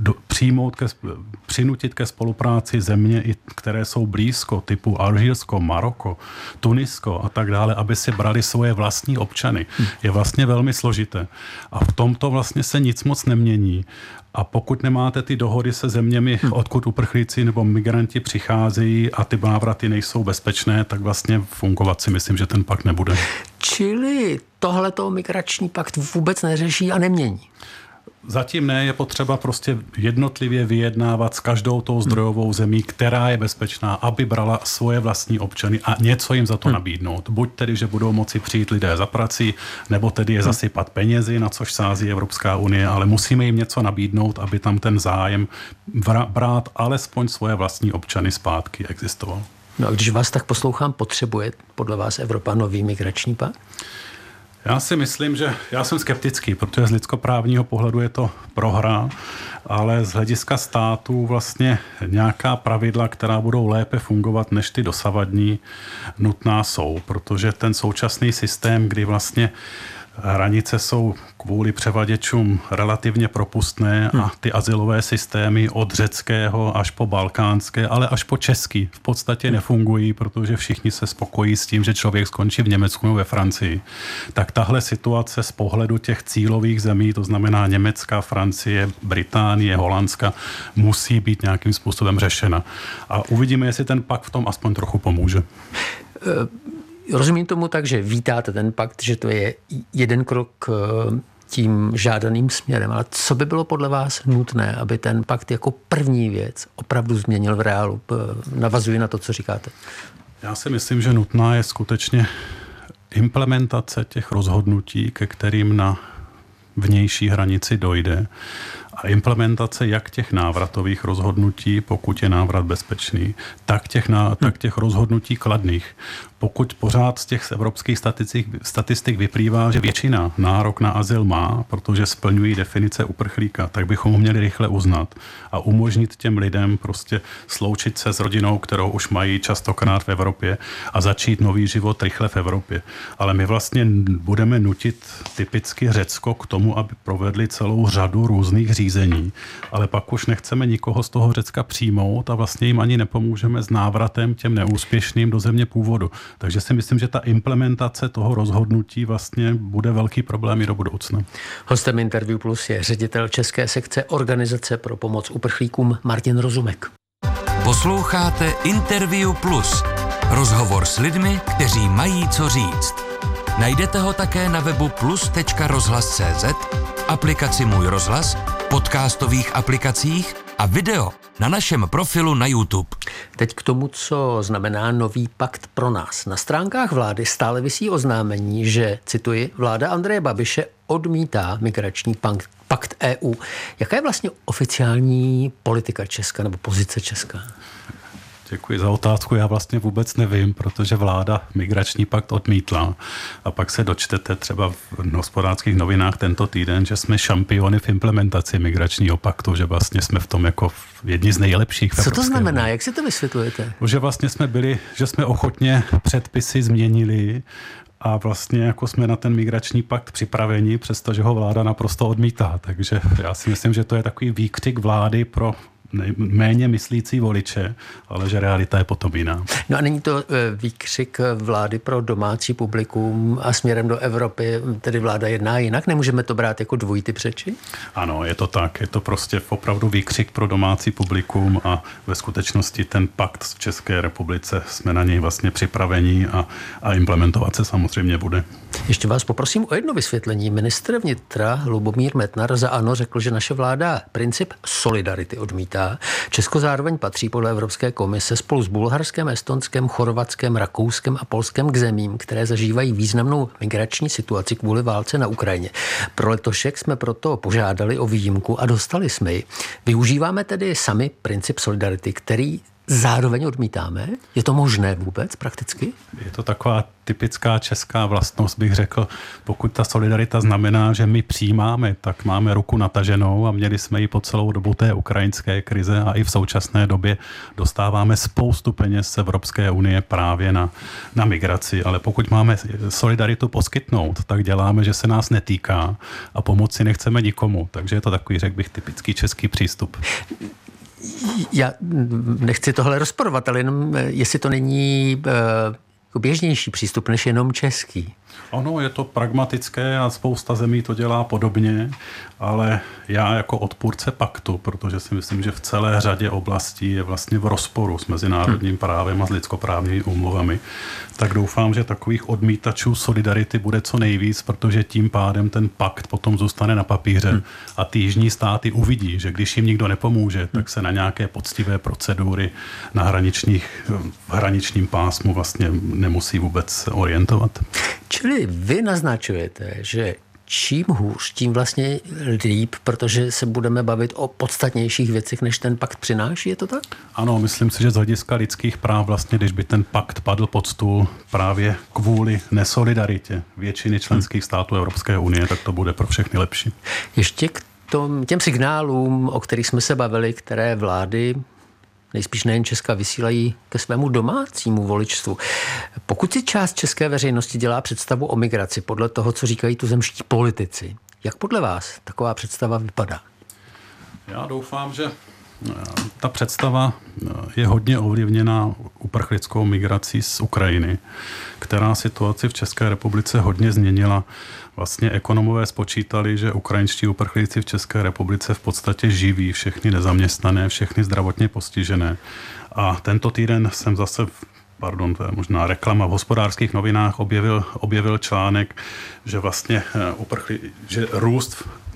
N: přinutit ke spolupráci země, které jsou blízko, typu Alžírsko, Maroko, Tunisko a tak dále, aby si brali svoje vlastní občany, je vlastně velmi složité. A v tomto vlastně se nic moc nemění. A pokud nemáte ty dohody se zeměmi, odkud uprchlíci nebo migranti přicházejí a ty návraty nejsou bezpečné, tak vlastně fungovat si myslím, že ten pakt nebude.
M: Čili tohleto migrační pakt vůbec neřeší a nemění?
N: Zatím ne, je potřeba prostě jednotlivě vyjednávat s každou tou zdrojovou zemí, která je bezpečná, aby brala svoje vlastní občany a něco jim za to nabídnout. Buď tedy, že budou moci přijít lidé za prací, nebo tedy je zasypat penězi, na což sází Evropská unie, ale musíme jim něco nabídnout, aby tam ten zájem brát alespoň svoje vlastní občany zpátky existoval.
M: No a když vás tak poslouchám, potřebuje podle vás Evropa nový migrační pakt?
N: Já si myslím, že já jsem skeptický, protože z lidskoprávního pohledu je to prohra, ale z hlediska států vlastně nějaká pravidla, která budou lépe fungovat než ty dosavadní, nutná jsou, protože ten současný systém, kdy vlastně hranice jsou kvůli převaděčům relativně propustné a ty azylové systémy od řeckého až po balkánské, ale až po český v podstatě nefungují, protože všichni se spokojí s tím, že člověk skončí v Německu nebo ve Francii. Tak tahle situace z pohledu těch cílových zemí, to znamená Německa, Francie, Británie, Holandska, musí být nějakým způsobem řešena. A uvidíme, jestli ten pakt v tom aspoň trochu pomůže.
M: Rozumím tomu tak, že vítáte ten pakt, že to je jeden krok tím žádaným směrem, ale co by bylo podle vás nutné, aby ten pakt jako první věc opravdu změnil v reálu? Navazuji na to, co říkáte.
N: Já si myslím, že nutná je skutečně implementace těch rozhodnutí, ke kterým na vnější hranici dojde a implementace jak těch návratových rozhodnutí, pokud je návrat bezpečný, tak těch rozhodnutí kladných. Pokud pořád z těch evropských statistik vyplývá, že většina nárok na azyl má, protože splňují definice uprchlíka, tak bychom ho měli rychle uznat a umožnit těm lidem prostě sloučit se s rodinou, kterou už mají častokrát v Evropě a začít nový život rychle v Evropě. Ale my vlastně budeme nutit typicky Řecko k tomu, aby provedli celou řadu různých řízení, ale pak už nechceme nikoho z toho Řecka přijmout a vlastně jim ani nepomůžeme s návratem těm neúspěšným do země původu. Takže si myslím, že ta implementace toho rozhodnutí vlastně bude velký problém i do budoucna.
M: Hostem Interview Plus je ředitel české sekce Organizace pro pomoc uprchlíkům Martin Rozumek.
D: Posloucháte Interview Plus. Rozhovor s lidmi, kteří mají co říct. Najdete ho také na webu plus.rozhlas.cz, aplikaci Můj rozhlas, podcastových aplikacích a video na našem profilu na YouTube.
M: Teď k tomu, co znamená nový pakt pro nás. Na stránkách vlády stále visí oznámení, že, cituji, vláda Andreje Babiše odmítá migrační pakt EU. Jaká je vlastně oficiální politika Česka nebo pozice Česka?
N: Děkuji za otázku. Já vlastně vůbec nevím, protože vláda migrační pakt odmítla. A pak se dočtete třeba v Hospodářských novinách tento týden, že jsme šampiony v implementaci migračního paktu, že vlastně jsme v tom jako jedni z nejlepších.
M: Co to znamená? Jak si to vysvětlujete?
N: Že vlastně že jsme ochotně předpisy změnili a vlastně jako jsme na ten migrační pakt připraveni, přestože ho vláda naprosto odmítá. Takže já si myslím, že to je takový výkřik vlády pro méně myslící voliče, ale že realita je potom jiná.
M: No a není to výkřik vlády pro domácí publikum a směrem do Evropy, tedy vláda jedná jinak? Nemůžeme to brát jako dvojity přeči?
N: Ano, je to tak. Je to prostě opravdu výkřik pro domácí publikum a ve skutečnosti ten pakt v České republice jsme na něj vlastně připraveni a implementovat se samozřejmě bude.
M: Ještě vás poprosím o jedno vysvětlení. Ministr vnitra Lubomír Metnar za ANO řekl, že naše vláda princip solidarity odmítá. Česko zároveň patří podle Evropské komise spolu s Bulharskem, Estonskem, Chorvatskem, Rakouskem a Polskem k zemím, které zažívají významnou migrační situaci kvůli válce na Ukrajině. Pro letošek jsme proto požádali o výjimku a dostali jsme ji. Využíváme tedy sami princip solidarity, který zároveň odmítáme? Je to možné vůbec prakticky?
N: Je to taková typická česká vlastnost, bych řekl. Pokud ta solidarita znamená, že my přijímáme, tak máme ruku nataženou a měli jsme ji po celou dobu té ukrajinské krize a i v současné době dostáváme spoustu peněz z Evropské unie právě na migraci. Ale pokud máme solidaritu poskytnout, tak děláme, že se nás netýká a pomoci nechceme nikomu. Takže je to takový, řekl bych, typický český přístup.
M: Já nechci tohle rozporovat, ale jenom jestli to není běžnější přístup než jenom český.
N: Ono je to pragmatické a spousta zemí to dělá podobně, ale já jako odpůrce paktu, protože si myslím, že v celé řadě oblastí je vlastně v rozporu s mezinárodním právem a s lidskoprávními úmluvami, tak doufám, že takových odmítačů solidarity bude co nejvíc, protože tím pádem ten pakt potom zůstane na papíře a ty jižní státy uvidí, že když jim nikdo nepomůže, tak se na nějaké poctivé procedury na hraničním pásmu vlastně nemusí vůbec orientovat.
M: Čili vy naznačujete, že čím hůř, tím vlastně líp, protože se budeme bavit o podstatnějších věcech, než ten pakt přináší, je to tak?
N: Ano, myslím si, že z hlediska lidských práv vlastně, když by ten pakt padl pod stůl právě kvůli nesolidaritě většiny členských států Evropské unie, tak to bude pro všechny lepší.
M: Ještě k těm signálům, o kterých jsme se bavili, které vlády nejspíš nejen Česka vysílají ke svému domácímu voličstvu. Pokud si část české veřejnosti dělá představu o migraci podle toho, co říkají tuzemští politici, jak podle vás taková představa vypadá?
N: Já doufám, že ta představa je hodně ovlivněna uprchlickou migrací z Ukrajiny, která situaci v České republice hodně změnila. Vlastně ekonomové spočítali, že ukrajinští uprchlíci v České republice v podstatě živí všechny nezaměstnané, všechny zdravotně postižené. A tento týden jsem zase to je možná reklama, v Hospodářských novinách objevil článek, že vlastně že růst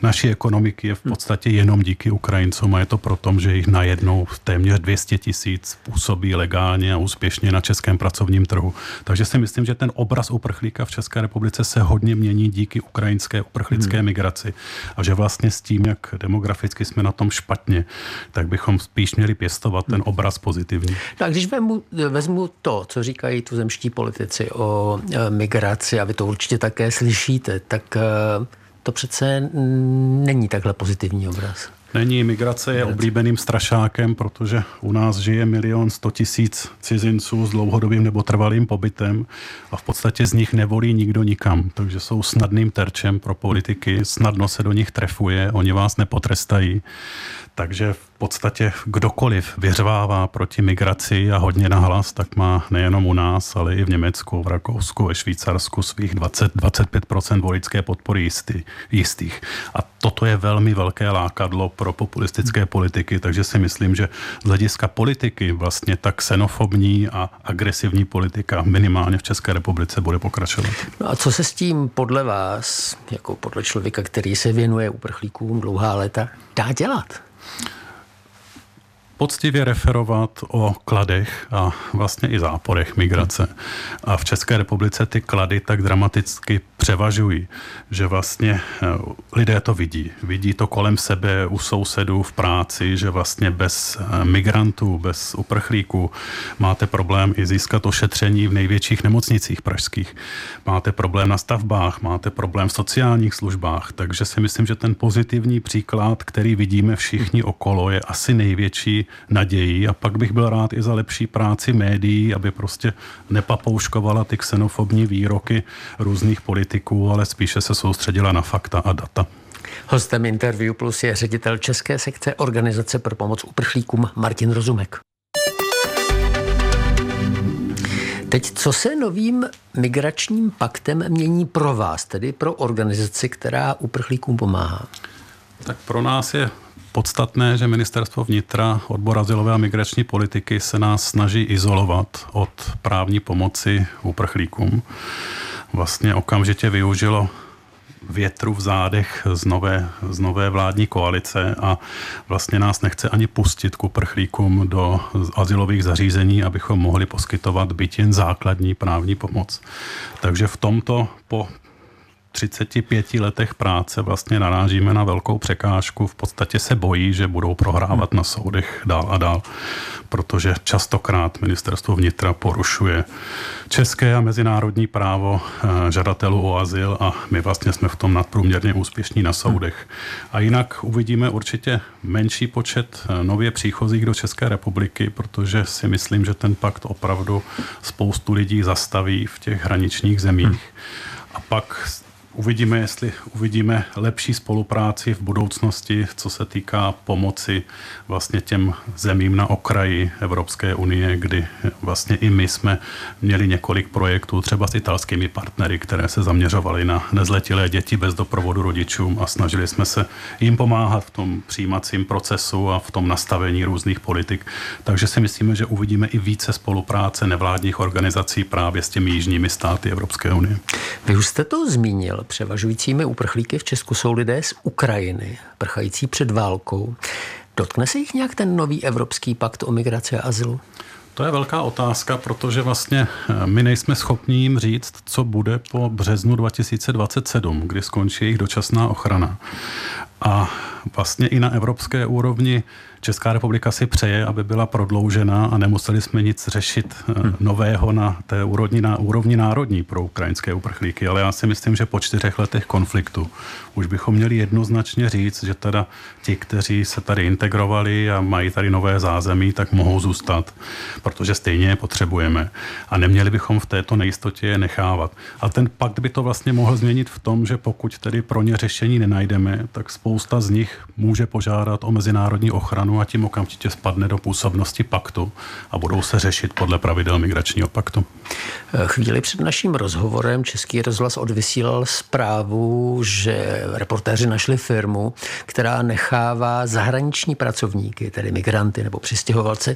N: naší ekonomiky je v podstatě jenom díky Ukrajincům a je to proto, že jich najednou téměř 200 000 působí legálně a úspěšně na českém pracovním trhu. Takže si myslím, že ten obraz uprchlíka v České republice se hodně mění díky ukrajinské uprchlické migraci a že vlastně s tím, jak demograficky jsme na tom špatně, tak bychom spíš měli pěstovat ten obraz pozitivní.
M: Tak když vezmu to, co říkají tuzemští politici o migraci, a vy to určitě také slyšíte, tak to přece není takhle pozitivní obraz.
N: Není, migrace je oblíbeným strašákem, protože u nás žije 1 100 000 cizinců s dlouhodobým nebo trvalým pobytem a v podstatě z nich nevolí nikdo nikam, takže jsou snadným terčem pro politiky, snadno se do nich trefuje, oni vás nepotrestají. Takže v podstatě kdokoliv vyřvává proti migraci a hodně nahlas, tak má nejenom u nás, ale i v Německu, v Rakousku, ve Švýcarsku svých 20-25% voličské podpory jistých. A toto je velmi velké lákadlo pro populistické politiky, takže si myslím, že z hlediska politiky vlastně ta xenofobní a agresivní politika minimálně v České republice bude pokračovat.
M: No a co se s tím podle vás, jako podle člověka, který se věnuje uprchlíkům dlouhá léta, dá dělat?
N: Poctivě referovat o kladech a vlastně i záporech migrace. A v České republice ty klady tak dramaticky převažují, že vlastně lidé to vidí. Vidí to kolem sebe, u sousedů, v práci, že vlastně bez migrantů, bez uprchlíků máte problém i získat ošetření v největších nemocnicích pražských. Máte problém na stavbách, máte problém v sociálních službách, takže si myslím, že ten pozitivní příklad, který vidíme všichni okolo, je asi největší nadějí a pak bych byl rád i za lepší práci médií, aby prostě nepapouškovala ty xenofobní výroky různých politiků, ale spíše se soustředila na fakta a data.
M: Hostem Interview Plus je ředitel České sekce Organizace pro pomoc uprchlíkům Martin Rozumek. Teď, co se novým migračním paktem mění pro vás, tedy pro organizaci, která uprchlíkům pomáhá?
N: Tak pro nás je podstatné, že Ministerstvo vnitra, odbor azylové a migrační politiky se nás snaží izolovat od právní pomoci uprchlíkům. Vlastně okamžitě využilo větru v zádech z nové vládní koalice a vlastně nás nechce ani pustit k uprchlíkům do azylových zařízení, abychom mohli poskytovat byť jen základní právní pomoc. Takže v tomto po 35 letech práce vlastně narážíme na velkou překážku. V podstatě se bojí, že budou prohrávat na soudech dál a dál, protože častokrát Ministerstvo vnitra porušuje české a mezinárodní právo žadatelů o azyl a my vlastně jsme v tom nadprůměrně úspěšní na soudech. A jinak uvidíme určitě menší počet nově příchozích do České republiky, protože si myslím, že ten pakt opravdu spoustu lidí zastaví v těch hraničních zemích. A pak uvidíme, jestli uvidíme lepší spolupráci v budoucnosti, co se týká pomoci vlastně těm zemím na okraji Evropské unie, kdy vlastně i my jsme měli několik projektů, třeba s italskými partnery, které se zaměřovaly na nezletilé děti bez doprovodu rodičům a snažili jsme se jim pomáhat v tom přijímacím procesu a v tom nastavení různých politik. Takže si myslíme, že uvidíme i více spolupráce nevládních organizací právě s těmi jižními státy Evropské unie.
M: Vy už jste to zmínil. Převažujícími uprchlíky v Česku jsou lidé z Ukrajiny, prchající před válkou. Dotkne se jich nějak ten nový evropský pakt o migraci a azylu?
N: To je velká otázka, protože vlastně my nejsme schopni jim říct, co bude po březnu 2027, kdy skončí jejich dočasná ochrana. A vlastně i na evropské úrovni Česká republika si přeje, aby byla prodloužena a nemuseli jsme nic řešit nového na té úrovni národní pro ukrajinské uprchlíky. Ale já si myslím, že po 4 letech konfliktu už bychom měli jednoznačně říct, že teda ti, kteří se tady integrovali a mají tady nové zázemí, tak mohou zůstat, protože stejně je potřebujeme. A neměli bychom v této nejistotě je nechávat. A ten pakt by to vlastně mohl změnit v tom, že pokud tedy pro ně řešení nenajdeme, tak spousta z nich může požádat o mezinárodní ochranu a tím okamžitě spadne do působnosti paktu a budou se řešit podle pravidel migračního paktu.
M: Chvíli před naším rozhovorem Český rozhlas odvysílal zprávu, že reportéři našli firmu, která nechává zahraniční pracovníky, tedy migranty nebo přistěhovalce,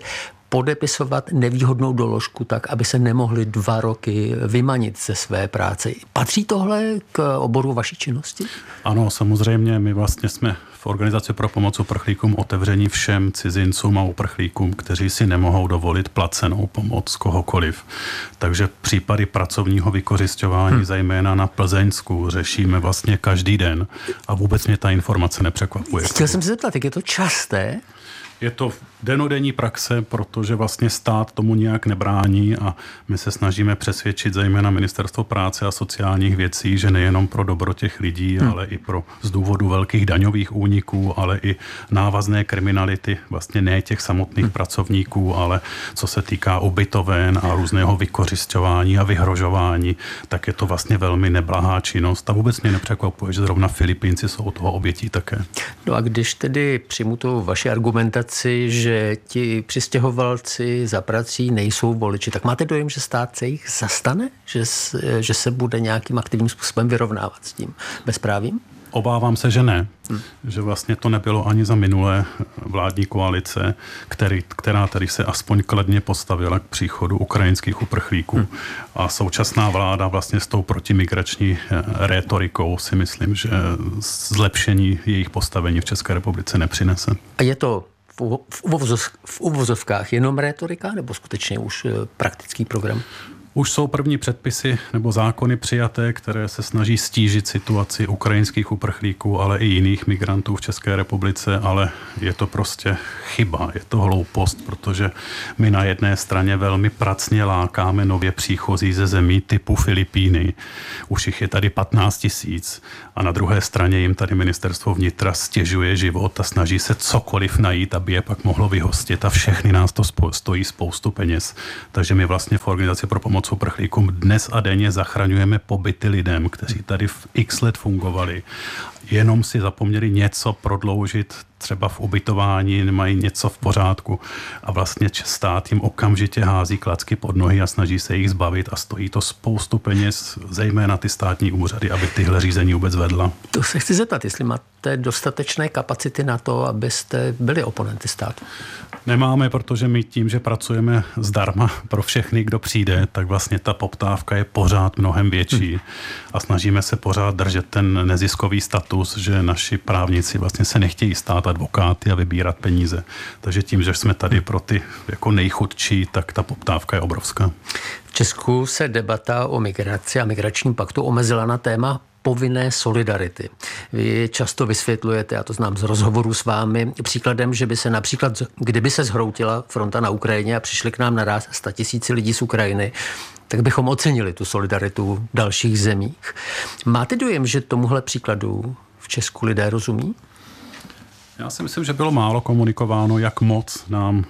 M: podepisovat nevýhodnou doložku tak, aby se nemohli 2 roky vymanit ze své práce. Patří tohle k oboru vaší činnosti?
N: Ano, samozřejmě. My vlastně jsme v Organizaci pro pomoc uprchlíkům otevření všem cizincům a uprchlíkům, kteří si nemohou dovolit placenou pomoc kohokoliv. Takže případy pracovního vykořisťování, zejména na Plzeňsku, řešíme vlastně každý den a vůbec mě ta informace nepřekvapuje.
M: Chtěl jsem se zeptat, jak je to časté?
N: Je to dennodenní praxe, protože vlastně stát tomu nějak nebrání a my se snažíme přesvědčit zejména Ministerstvo práce a sociálních věcí, že nejenom pro dobro těch lidí, ale i z důvodu velkých daňových úniků, ale i návazné kriminality, vlastně ne těch samotných pracovníků, ale co se týká ubytoven a různého vykořisťování a vyhrožování, tak je to vlastně velmi neblahá činnost a vůbec mě nepřekvapuje, že zrovna Filipínci jsou toho obětí také.
M: No a když tedy přijmu tu vaši argumentaci, že ti přistěhovalci za prací nejsou voliči, tak máte dojem, že stát se jich zastane? Že se bude nějakým aktivním způsobem vyrovnávat s tím bezprávím?
N: Obávám se, že ne. Že vlastně to nebylo ani za minulé vládní koalice, která tady se aspoň kladně postavila k příchodu ukrajinských uprchlíků. A současná vláda vlastně s tou protimigrační rétorikou si myslím, že zlepšení jejich postavení v České republice nepřinese.
M: A je to v uvozovkách jenom rétorika nebo skutečně už praktický program?
N: Už jsou první předpisy nebo zákony přijaté, které se snaží stížit situaci ukrajinských uprchlíků, ale i jiných migrantů v České republice, ale je to prostě chyba, je to hloupost, protože my na jedné straně velmi pracně lákáme nově příchozí ze zemí typu Filipíny. Už jich je tady 15 000 a na druhé straně jim tady Ministerstvo vnitra stěžuje život a snaží se cokoliv najít, aby je pak mohlo vyhostit a všechny nás to stojí spoustu peněz. Takže my vlastně v Organizaci pro pomoc uprchlíkům dnes a denně zachraňujeme pobyty lidem, kteří tady v x let fungovali. Jenom si zapomněli něco prodloužit, třeba v ubytování, nemají něco v pořádku a vlastně stát jim okamžitě hází klacky pod nohy a snaží se jich zbavit a stojí to spoustu peněz, zejména ty státní úřady, aby tyhle řízení vůbec vedla.
M: To se chci zeptat, jestli máte dostatečné kapacity na to, abyste byli oponenty státu?
N: Nemáme, protože my tím, že pracujeme zdarma pro všechny, kdo přijde, tak vlastně ta poptávka je pořád mnohem větší a snažíme se pořád držet ten neziskový status, že naši právníci vlastně se nechtějí stát advokáty a vybírat peníze. Takže tím, že jsme tady pro ty jako nejchudší, tak ta poptávka je obrovská.
M: V Česku se debata o migraci a migračním paktu omezila na téma povinné solidarity. Vy často vysvětlujete, já to znám z rozhovorů s vámi, příkladem, že by se například, kdyby se zhroutila fronta na Ukrajině a přišli k nám naraz 100 000 lidí z Ukrajiny, tak bychom ocenili tu solidaritu v dalších zemích. Máte dojem, že tomuhle příkladu v Česku lidé rozumí?
N: Já si myslím, že bylo málo komunikováno, jak moc nám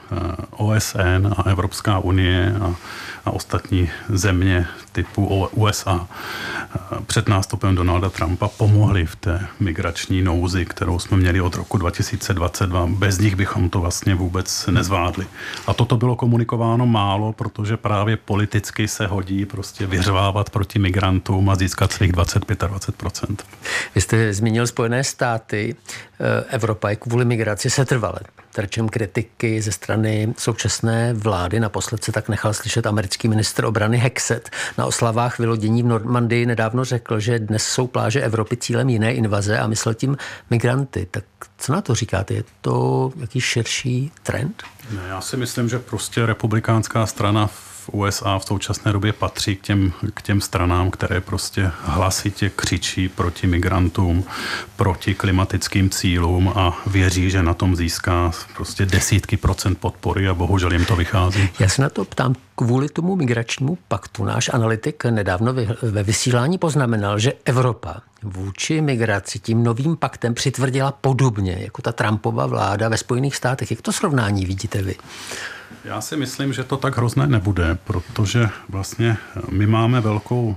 N: OSN a Evropská unie a ostatní země typu USA před nástupem Donalda Trumpa pomohli v té migrační nouzi, kterou jsme měli od roku 2022. Bez nich bychom to vlastně vůbec nezvládli. A toto bylo komunikováno málo, protože právě politicky se hodí prostě vyřvávat proti migrantům a získat svých 25%.
M: Vy jste zmínil Spojené státy. Evropa je kvůli migraci setrvale terčem kritiky ze strany současné vlády. Naposled se tak nechal slyšet americký ministr obrany Hexet. Na oslavách vylodění v Normandii nedávno řekl, že dnes jsou pláže Evropy cílem jiné invaze a myslel tím migranty. Tak co na to říkáte? Je to jaký širší trend?
N: Ne, já si myslím, že prostě republikánská strana v USA v současné době patří k těm stranám, které prostě hlasitě křičí proti migrantům, proti klimatickým cílům a věří, že na tom získá prostě desítky procent podpory a bohužel jim to vychází.
M: Já se na to ptám kvůli tomu migračnímu paktu. Náš analytik nedávno ve vysílání poznamenal, že Evropa vůči migraci tím novým paktem přitvrdila podobně jako ta Trumpova vláda ve Spojených státech. Jak to srovnání vidíte vy?
N: Já si myslím, že to tak hrozné nebude, protože vlastně my máme velkou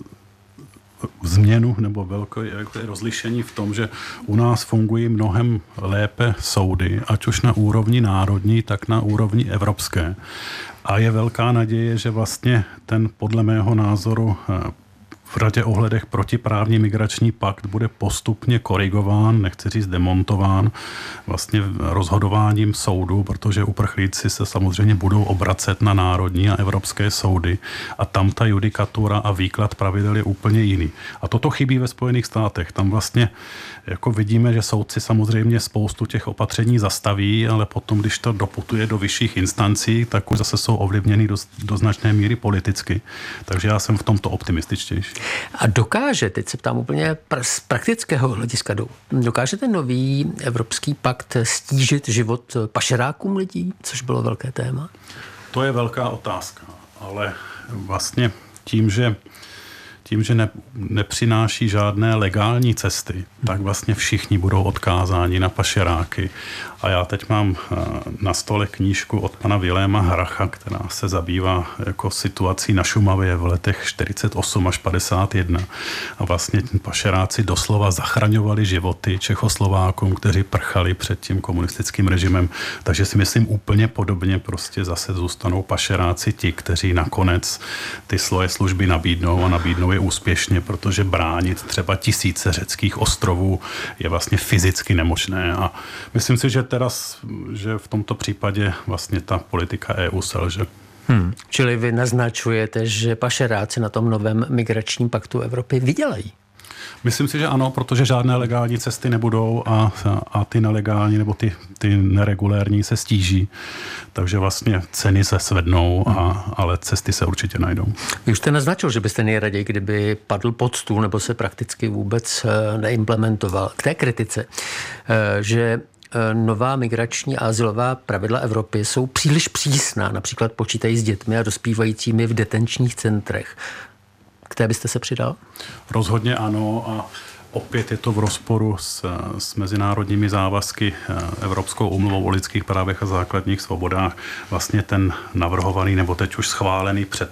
N: změnu nebo velké rozlišení v tom, že u nás fungují mnohem lépe soudy, ať už na úrovni národní, tak na úrovni evropské. A je velká naděje, že vlastně ten podle mého názoru v řadě ohledech protiprávní migrační pakt bude postupně korigován, nechci říct demontován, vlastně rozhodováním soudu, protože uprchlíci se samozřejmě budou obracet na národní a evropské soudy a tam ta judikatura a výklad pravidel je úplně jiný. A toto chybí ve Spojených státech. Tam vlastně jako vidíme, že soudci samozřejmě spoustu těch opatření zastaví, ale potom, když to doputuje do vyšších instancí, tak už zase jsou ovlivněny do značné míry politicky. Takže já jsem v tomto optimističtější.
M: A dokáže, teď se ptám úplně z praktického hlediska, dokáže ten nový evropský pakt stížit život pašerákům lidí, což bylo velké téma?
N: To je velká otázka, ale vlastně tím, že nepřináší žádné legální cesty, tak vlastně všichni budou odkázáni na pašeráky. A já teď mám na stole knížku od pana Viléma Hracha, která se zabývá jako situací na Šumavě v letech 48 až 51. A vlastně pašeráci doslova zachraňovali životy Čechoslovákům, kteří prchali před tím komunistickým režimem. Takže si myslím úplně podobně prostě zase zůstanou pašeráci ti, kteří nakonec ty svoje služby nabídnou a nabídnou je úspěšně, protože bránit třeba tisíce řeckých ostrovů je vlastně fyzicky nemožné. A myslím si, že že v tomto případě vlastně ta politika EU selže.
M: Čili vy naznačujete, že pašeráci na tom novém migračním paktu Evropy vydělají?
N: Myslím si, že ano, protože žádné legální cesty nebudou a ty nelegální nebo ty neregulérní se stíží. Takže vlastně ceny se svednou, ale cesty se určitě najdou.
M: Vy už jste naznačil, že byste nejraději, kdyby padl pod stůl nebo se prakticky vůbec neimplementoval. K té kritice, že nová migrační a azylová pravidla Evropy jsou příliš přísná, například počítají s dětmi a dospívajícími v detenčních centrech. K té byste se přidal?
N: Rozhodně ano a opět je to v rozporu s mezinárodními závazky Evropskou úmluvou o lidských právech a základních svobodách. Vlastně ten navrhovaný nebo teď už schválený